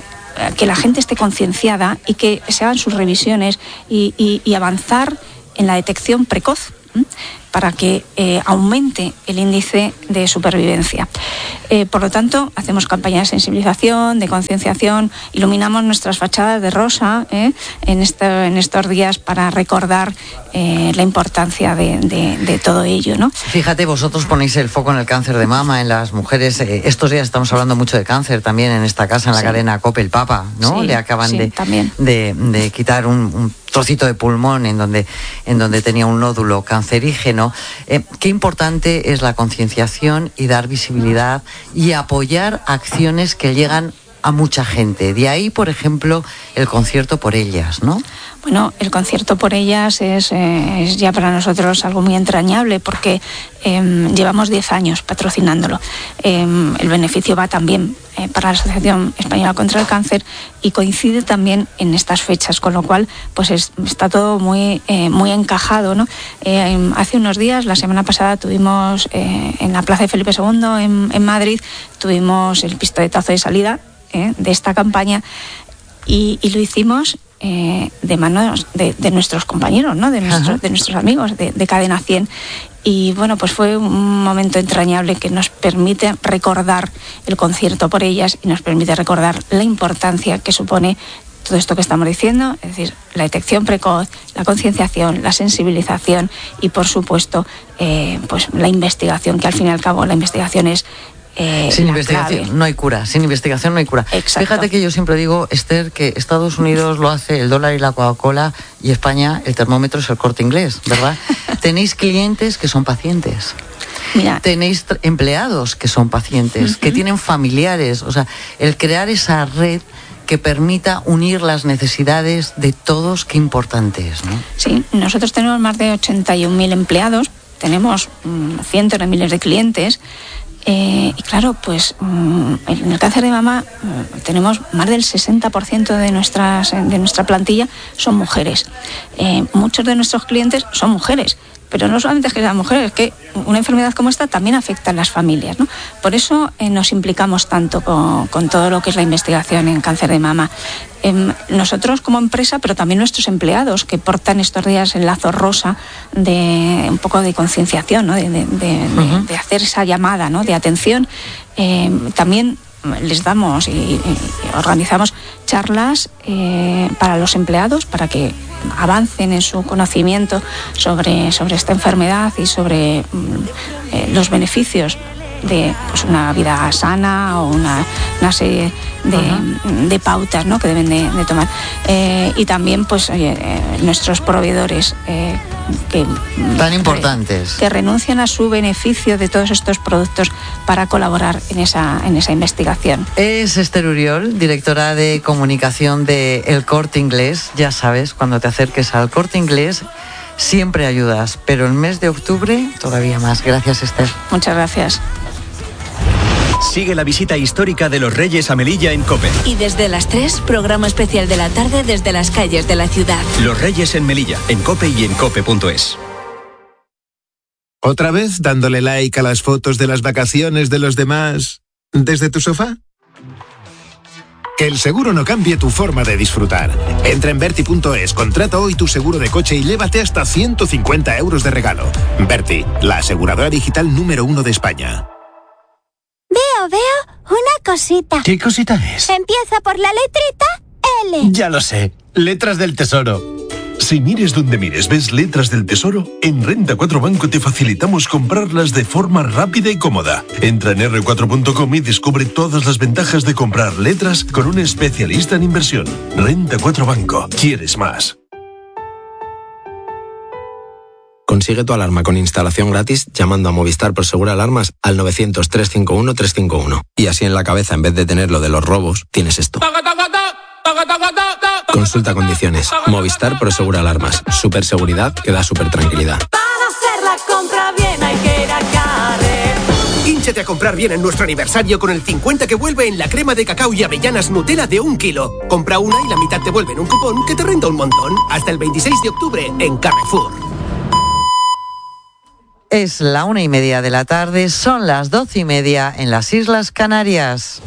que la gente esté concienciada y que se hagan sus revisiones y, y, y avanzar en la detección precoz ¿eh? para que eh, aumente el índice de supervivencia. Eh, por lo tanto, hacemos campañas de sensibilización, de concienciación, iluminamos nuestras fachadas de rosa ¿eh? en, este, en estos días para recordar eh, la importancia de, de, de todo ello, ¿no? Fíjate, vosotros ponéis el foco en el cáncer de mama, en las mujeres. Eh, estos días estamos hablando mucho de cáncer también en esta casa, en la sí. cadena COPE, el Papa, ¿no? Sí, Le acaban sí, de, de, de quitar un, un trocito de pulmón en donde, en donde tenía un nódulo cancerígeno. Eh, qué importante es la concienciación y dar visibilidad y apoyar acciones que llegan a mucha gente. De ahí, por ejemplo, el concierto por ellas, ¿no? Bueno, el concierto por ellas es, eh, es ya para nosotros algo muy entrañable porque eh, llevamos diez años patrocinándolo. Eh, el beneficio va también eh, para la Asociación Española contra el Cáncer y coincide también en estas fechas, con lo cual pues es, está todo muy, eh, muy encajado, ¿no? Eh, hace unos días, la semana pasada, tuvimos eh, en la Plaza de Felipe segundo en, en Madrid, tuvimos el pistoletazo de salida eh, de esta campaña y, y lo hicimos Eh, de manos de, de nuestros compañeros, ¿no? de, nuestro, de nuestros amigos de, de Cadena cien. Y bueno, pues fue un momento entrañable que nos permite recordar el concierto por ellas y nos permite recordar la importancia que supone todo esto que estamos diciendo, es decir, la detección precoz, la concienciación, la sensibilización y por supuesto eh, pues la investigación, que al fin y al cabo la investigación es Eh, sin investigación clave. no hay cura, sin investigación no hay cura. Exacto. Fíjate que yo siempre digo, Esther, que Estados Unidos lo hace el dólar y la Coca-Cola, y España el termómetro es el Corte Inglés, ¿verdad? Tenéis clientes que son pacientes. Mira. Tenéis empleados que son pacientes, uh-huh. que tienen familiares. O sea, el crear esa red que permita unir las necesidades de todos, qué importante es, ¿no? Sí, nosotros tenemos más de ochenta y un mil empleados, tenemos mmm, cientos de miles de clientes. Eh, y claro, pues en el cáncer de mama tenemos más del sesenta por ciento de, nuestras, de nuestra plantilla son mujeres. Eh, muchos de nuestros clientes son mujeres, pero no solamente es que sean mujeres, es que una enfermedad como esta también afecta a las familias, ¿no? Por eso eh, nos implicamos tanto con, con todo lo que es la investigación en cáncer de mama. Eh, nosotros como empresa, pero también nuestros empleados que portan estos días el lazo rosa de un poco de concienciación, ¿no? de, de, de, uh-huh. de, de hacer esa llamada, ¿no? de atención, eh, también les damos y, y organizamos charlas eh, para los empleados para que avancen en su conocimiento sobre, sobre esta enfermedad y sobre eh, los beneficios de pues, una vida sana o una, una serie de, uh-huh. de pautas, ¿no? que deben de, de tomar. Eh, y también pues eh, nuestros proveedores eh, que, tan importantes que renuncian a su beneficio de todos estos productos para colaborar en esa, en esa investigación. Es Esther Uriol, directora de comunicación de El Corte Inglés. Ya sabes, cuando te acerques al Corte Inglés siempre ayudas, pero el mes de octubre todavía más. Gracias, Esther. Muchas gracias. Sigue la visita histórica de los Reyes a Melilla en COPE. Y desde las tres, programa especial de la tarde desde las calles de la ciudad. Los Reyes en Melilla, en COPE y en cope punto es. ¿Otra vez dándole like a las fotos de las vacaciones de los demás desde tu sofá? Que el seguro no cambie tu forma de disfrutar. Entra en Berti punto es, contrata hoy tu seguro de coche y llévate hasta ciento cincuenta euros de regalo. Berti, la aseguradora digital número uno de España. Veo, veo una cosita. ¿Qué cosita es? Empieza por la letrita L. Ya lo sé, letras del tesoro. Si mires donde mires ves letras del tesoro, en Renta cuatro Banco te facilitamos comprarlas de forma rápida y cómoda. Entra en erre cuatro punto com y descubre todas las ventajas de comprar letras con un especialista en inversión. Renta cuatro Banco. ¿Quieres más? Consigue tu alarma con instalación gratis llamando a Movistar Prosegur Alarmas al novecientos, trescientos cincuenta y uno, trescientos cincuenta y uno. Y así en la cabeza, en vez de tener lo de los robos, tienes esto. Consulta condiciones. Movistar Prosegur Alarmas. Super seguridad que da super tranquilidad. Para hacer la compra bien hay que ir a Carrer. Hínchate a comprar bien en nuestro aniversario con el cincuenta que vuelve en la crema de cacao y avellanas Nutella de un kilo. Compra una y la mitad te vuelve en un cupón que te renta un montón. Hasta el veintiséis de octubre en Carrefour. Es la una y media de la tarde, son las doce y media en las Islas Canarias.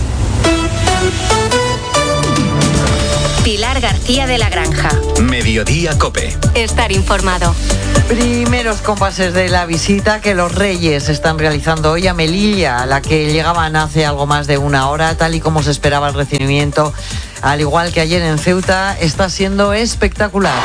Pilar García de la Granja. Mediodía COPE. Estar informado. Primeros compases de la visita que los Reyes están realizando hoy a Melilla, a la que llegaban hace algo más de una hora, tal y como se esperaba el recibimiento. Al igual que ayer en Ceuta, está siendo espectacular.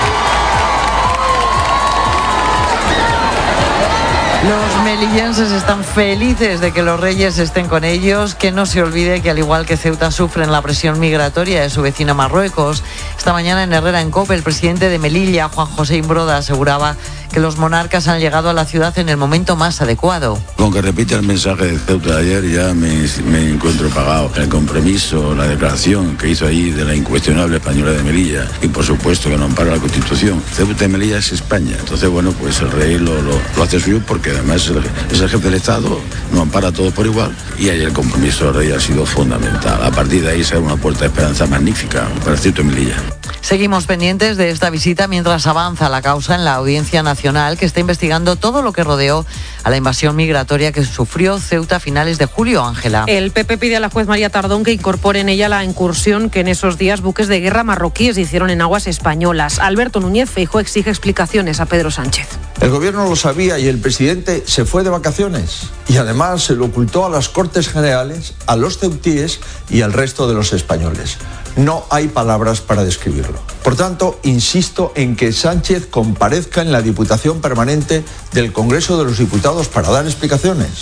Los melillenses están felices de que los Reyes estén con ellos, que no se olvide que al igual que Ceuta sufren la presión migratoria de su vecino Marruecos. Esta mañana en Herrera en COPE, el presidente de Melilla, Juan José Imbroda, aseguraba que los monarcas han llegado a la ciudad en el momento más adecuado. Con que repita el mensaje de Ceuta de ayer ya me, me encuentro pagado. El compromiso, la declaración que hizo ahí de la incuestionable española de Melilla y por supuesto que no ampara la Constitución. Ceuta y Melilla es España. Entonces, bueno, pues el rey lo, lo, lo hace suyo porque además es el, es el jefe del Estado, no ampara a todos por igual y ahí el compromiso del rey ha sido fundamental. A partir de ahí se abre una puerta de esperanza magnífica para Ceuta y Melilla. Seguimos pendientes de esta visita mientras avanza la causa en la Audiencia Nacional, que está investigando todo lo que rodeó a la invasión migratoria que sufrió Ceuta a finales de julio, Ángela. El P P pide a la juez María Tardón que incorpore en ella la incursión que en esos días buques de guerra marroquíes hicieron en aguas españolas. Alberto Núñez Feijóo exige explicaciones a Pedro Sánchez. El gobierno lo sabía y el presidente se fue de vacaciones y además se lo ocultó a las Cortes Generales, a los ceutíes y al resto de los españoles. No hay palabras para describirlo. Por tanto, insisto en que Sánchez comparezca en la Diputación Permanente del Congreso de los Diputados para dar explicaciones.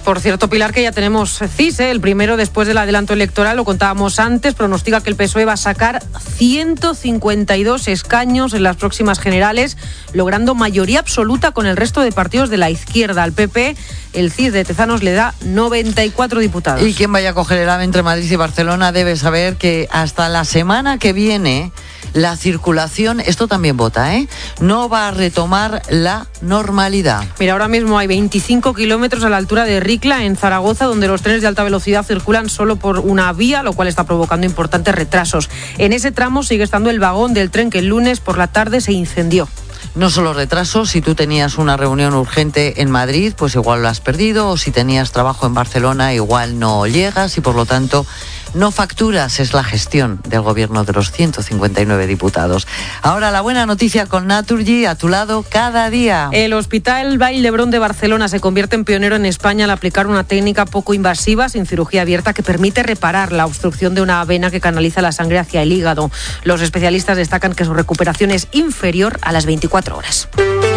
Por cierto, Pilar, que ya tenemos C I S, ¿eh? El primero después del adelanto electoral, lo contábamos antes, pronostica que el P S O E va a sacar ciento cincuenta y dos escaños en las próximas generales, logrando mayoría absoluta con el resto de partidos de la izquierda. Al P P, el C I S de Tezanos le da noventa y cuatro diputados. Y quien vaya a coger el AVE entre Madrid y Barcelona debe saber que hasta la semana que viene la circulación, esto también vota, ¿eh? no va a retomar la normalidad. Mira, ahora mismo hay veinticinco kilómetros a la altura de Ricla, en Zaragoza, donde los trenes de alta velocidad circulan solo por una vía, lo cual está provocando importantes retrasos. En ese tramo sigue estando el vagón del tren que el lunes por la tarde se incendió. No solo retrasos, si tú tenías una reunión urgente en Madrid, pues igual lo has perdido, o si tenías trabajo en Barcelona, igual no llegas y por lo tanto no facturas. Es la gestión del gobierno de los ciento cincuenta y nueve diputados. Ahora la buena noticia con Naturgy, a tu lado cada día. El Hospital Vall d'Hebron de Barcelona se convierte en pionero en España al aplicar una técnica poco invasiva, sin cirugía abierta, que permite reparar la obstrucción de una vena que canaliza la sangre hacia el hígado. Los especialistas destacan que su recuperación es inferior a las veinticuatro horas.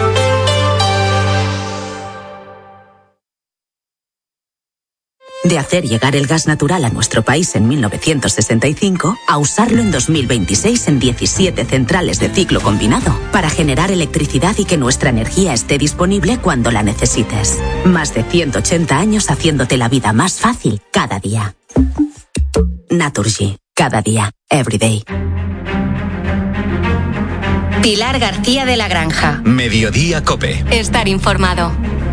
De hacer llegar el gas natural a nuestro país en mil novecientos sesenta y cinco a usarlo en dos mil veintiséis en diecisiete centrales de ciclo combinado para generar electricidad y que nuestra energía esté disponible cuando la necesites. Más de ciento ochenta años haciéndote la vida más fácil cada día. Naturgy. Cada día. Every day. Pilar García de la Granja. Mediodía Cope. Estar informado.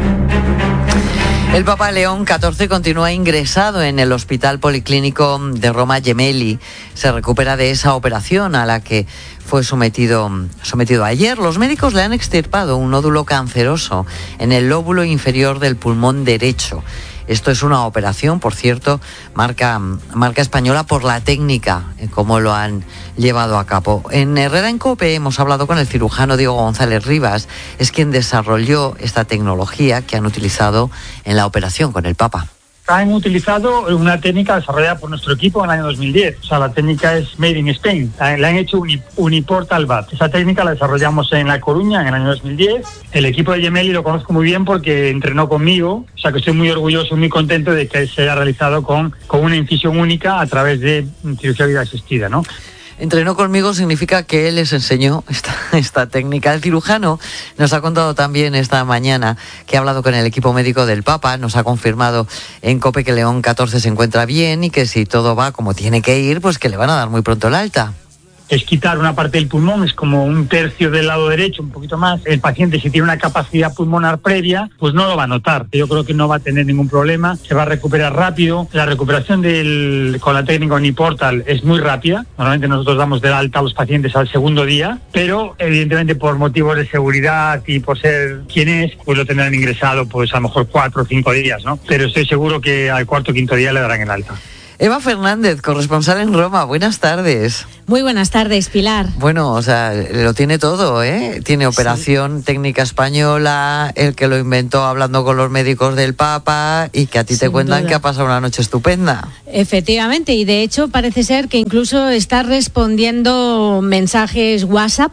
El Papa León catorce continúa ingresado en el Hospital Policlínico de Roma Gemelli. Se recupera de esa operación a la que fue sometido, sometido ayer. Los médicos le han extirpado un nódulo canceroso en el lóbulo inferior del pulmón derecho. Esto es una operación, por cierto, marca, marca española por la técnica, en cómo lo han llevado a cabo. En Herrera en COPE hemos hablado con el cirujano Diego González Rivas, es quien desarrolló esta tecnología que han utilizado en la operación con el Papa. Han utilizado una técnica desarrollada por nuestro equipo en el año dos mil diez. O sea, la técnica es Made in Spain. La han hecho Uniportal V A T. Esa técnica la desarrollamos en La Coruña en el año dos mil diez. El equipo de Gemelli lo conozco muy bien porque entrenó conmigo. O sea, que estoy muy orgulloso y muy contento de que se haya realizado con, con una incisión única a través de cirugía vida asistida, ¿no? Entrenó conmigo significa que él les enseñó esta, esta técnica. El cirujano nos ha contado también esta mañana que ha hablado con el equipo médico del Papa, nos ha confirmado en COPE que León catorce se encuentra bien y que si todo va como tiene que ir, pues que le van a dar muy pronto el alta. Es quitar una parte del pulmón, es como un tercio del lado derecho, un poquito más. El paciente, si tiene una capacidad pulmonar previa, pues no lo va a notar. Yo creo que no va a tener ningún problema, se va a recuperar rápido. La recuperación del, con la técnica Uniportal es muy rápida. Normalmente nosotros damos de alta a los pacientes al segundo día, pero evidentemente por motivos de seguridad y por ser quien es, pues lo tendrán ingresado pues a lo mejor cuatro o cinco días, ¿no? Pero estoy seguro que al cuarto o quinto día le darán el alta. Eva Fernández, corresponsal en Roma, buenas tardes. Muy buenas tardes, Pilar. Bueno, o sea, lo tiene todo, ¿eh? Tiene operación, sí, técnica española, el que lo inventó hablando con los médicos del Papa y que a ti Sin te cuentan duda. que ha pasado una noche estupenda. Efectivamente, y de hecho parece ser que incluso está respondiendo mensajes WhatsApp,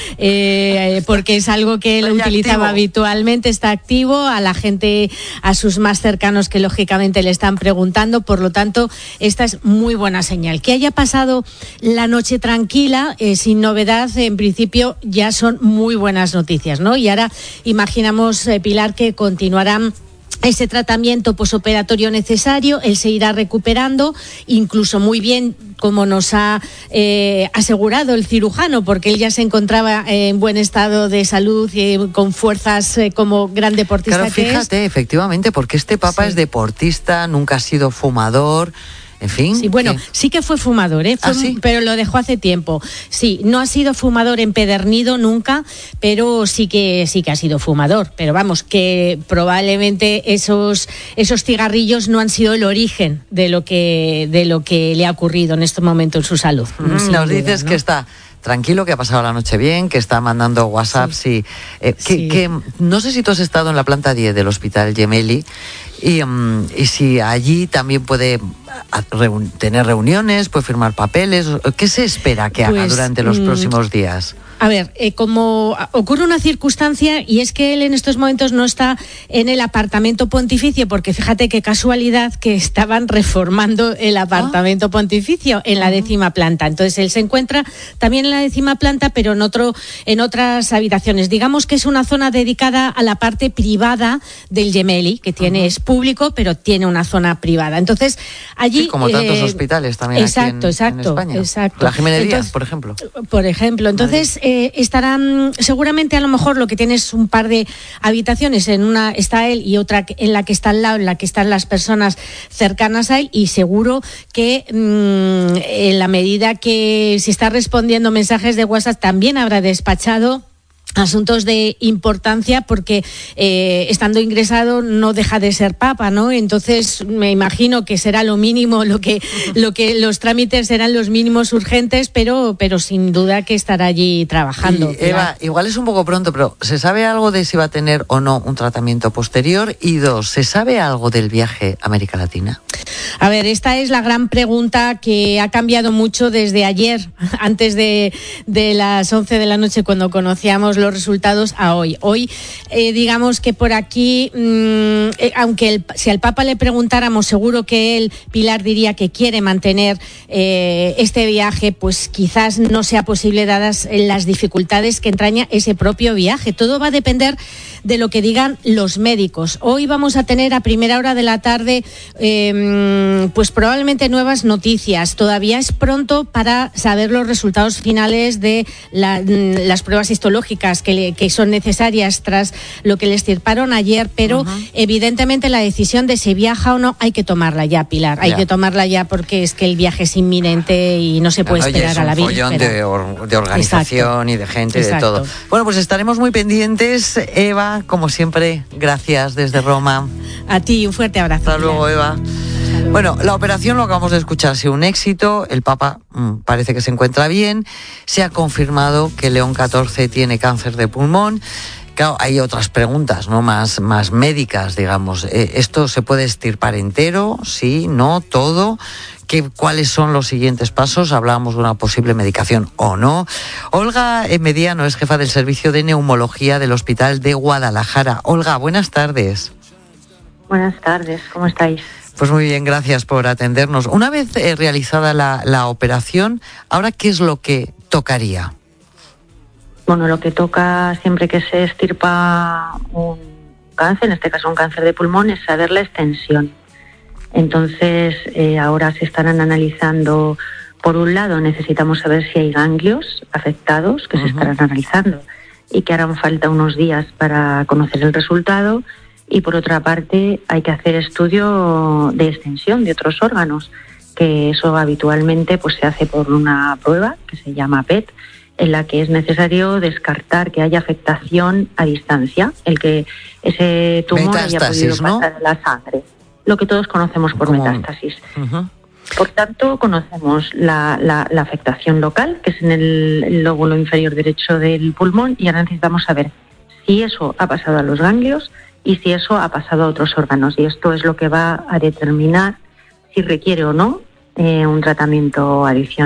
eh, porque es algo que él utilizaba activo. habitualmente, está activo, a la gente, a sus más cercanos que lógicamente le están preguntando, por lo tanto, esta es muy buena señal. Que haya pasado la noche tranquila, eh, sin novedad, en principio ya son muy buenas noticias, ¿no? Y ahora imaginamos, eh, Pilar, que continuarán ese tratamiento posoperatorio necesario, él se irá recuperando, incluso muy bien, como nos ha eh, asegurado el cirujano, porque él ya se encontraba en buen estado de salud y eh, con fuerzas eh, como gran deportista claro, que fíjate, es. Efectivamente, porque este Papa sí. es deportista, nunca ha sido fumador. En fin. Sí, bueno, ¿qué? sí que fue fumador, ¿eh? Fue, ¿Ah, sí? Pero lo dejó hace tiempo. Sí, no ha sido fumador empedernido nunca, pero sí que sí que ha sido fumador. Pero vamos, que probablemente esos esos cigarrillos no han sido el origen de lo que de lo que le ha ocurrido en este momento en su salud. Mm, Nos duda, dices ¿no? que está tranquilo, que ha pasado la noche bien, que está mandando WhatsApps sí. y eh, que, sí. que no sé si tú has estado en la planta diez del Hospital Gemelli Y, um, y si allí también puede reun- tener reuniones, puede firmar papeles, ¿qué se espera que haga Pues, durante los mm, próximos días? A ver, eh, como ocurre una circunstancia y es que él en estos momentos no está en el apartamento pontificio, porque fíjate qué casualidad que estaban reformando el apartamento pontificio en la décima planta. Entonces él se encuentra también en la décima planta, pero en otro, en otras habitaciones. Digamos que es una zona dedicada a la parte privada del Gemelli, que tiene, uh-huh. es público, pero tiene una zona privada. Entonces allí, sí, como tantos eh, hospitales también exacto, aquí en, exacto, en España. Exacto. La Jiménez Entonces, Díaz, por ejemplo. Por ejemplo, entonces eh, estarán seguramente a lo mejor lo que tienes un par de habitaciones, en una está él y otra en la que está al lado, en la que están las personas cercanas a él, y seguro que mmm, en la medida que si está respondiendo mensajes de WhatsApp también habrá despachado asuntos de importancia, porque eh, estando ingresado no deja de ser papa, ¿no? Entonces me imagino que será lo mínimo, lo que lo que los trámites serán los mínimos urgentes, pero pero sin duda que estará allí trabajando. Y, Eva, igual es un poco pronto, pero ¿se sabe algo de si va a tener o no un tratamiento posterior? Y dos, ¿se sabe algo del viaje a América Latina? A ver, esta es la gran pregunta que ha cambiado mucho desde ayer, antes de, de las once de la noche, cuando conocíamos los resultados, a hoy. Hoy, eh, digamos que por aquí, mmm, eh, aunque el, si al Papa le preguntáramos, seguro que él, Pilar, diría que quiere mantener eh, este viaje, pues quizás no sea posible dadas las dificultades que entraña ese propio viaje. Todo va a depender de lo que digan los médicos. Hoy vamos a tener a primera hora de la tarde eh, pues probablemente nuevas noticias. Todavía es pronto para saber los resultados finales de la, las pruebas histológicas que, le, que son necesarias tras lo que le extirparon ayer, pero uh-huh. evidentemente la decisión de si viaja o no hay que tomarla ya, Pilar. Hay ya. que tomarla ya, porque es que el viaje es inminente y no se puede claro, esperar oye, a la víspera. víspera. Es un follón de, or, de organización Exacto. y de gente Exacto. y de todo. Bueno, pues estaremos muy pendientes. Eva, como siempre, gracias desde Roma. A ti, un fuerte abrazo. Hasta Pilar. Luego, Eva. Bueno, la operación, lo acabamos de escuchar, ha sido un éxito. El Papa mmm, parece que se encuentra bien. Se ha confirmado que León catorce tiene cáncer de pulmón. Claro, hay otras preguntas, ¿no? Más, más médicas, digamos. Eh, ¿Esto se puede extirpar entero? Sí, no, todo. ¿Qué, ¿Cuáles son los siguientes pasos? Hablábamos de una posible medicación o no. Olga Mediano es jefa del servicio de neumología del Hospital de Guadalajara. Olga, buenas tardes. Buenas tardes, ¿cómo estáis? Pues muy bien, gracias por atendernos. Una vez eh, realizada la, la operación, ¿ahora qué es lo que tocaría? Bueno, lo que toca siempre que se extirpa un cáncer, en este caso un cáncer de pulmón, es saber la extensión. Entonces, eh, ahora se estarán analizando, por un lado, necesitamos saber si hay ganglios afectados, que uh-huh. se estarán analizando, y que harán falta unos días para conocer el resultado. Y por otra parte hay que hacer estudio de extensión de otros órganos, que eso habitualmente pues se hace por una prueba que se llama P E T, en la que es necesario descartar que haya afectación a distancia, el que ese tumor metástasis, haya podido pasar ¿no? a la sangre, lo que todos conocemos por ¿Cómo? metástasis. Uh-huh. Por tanto, conocemos la, la, la afectación local, que es en el, el lóbulo inferior derecho del pulmón, y ahora necesitamos saber si eso ha pasado a los ganglios y si eso ha pasado a otros órganos. Y esto es lo que va a determinar si requiere o no eh, un tratamiento adicional.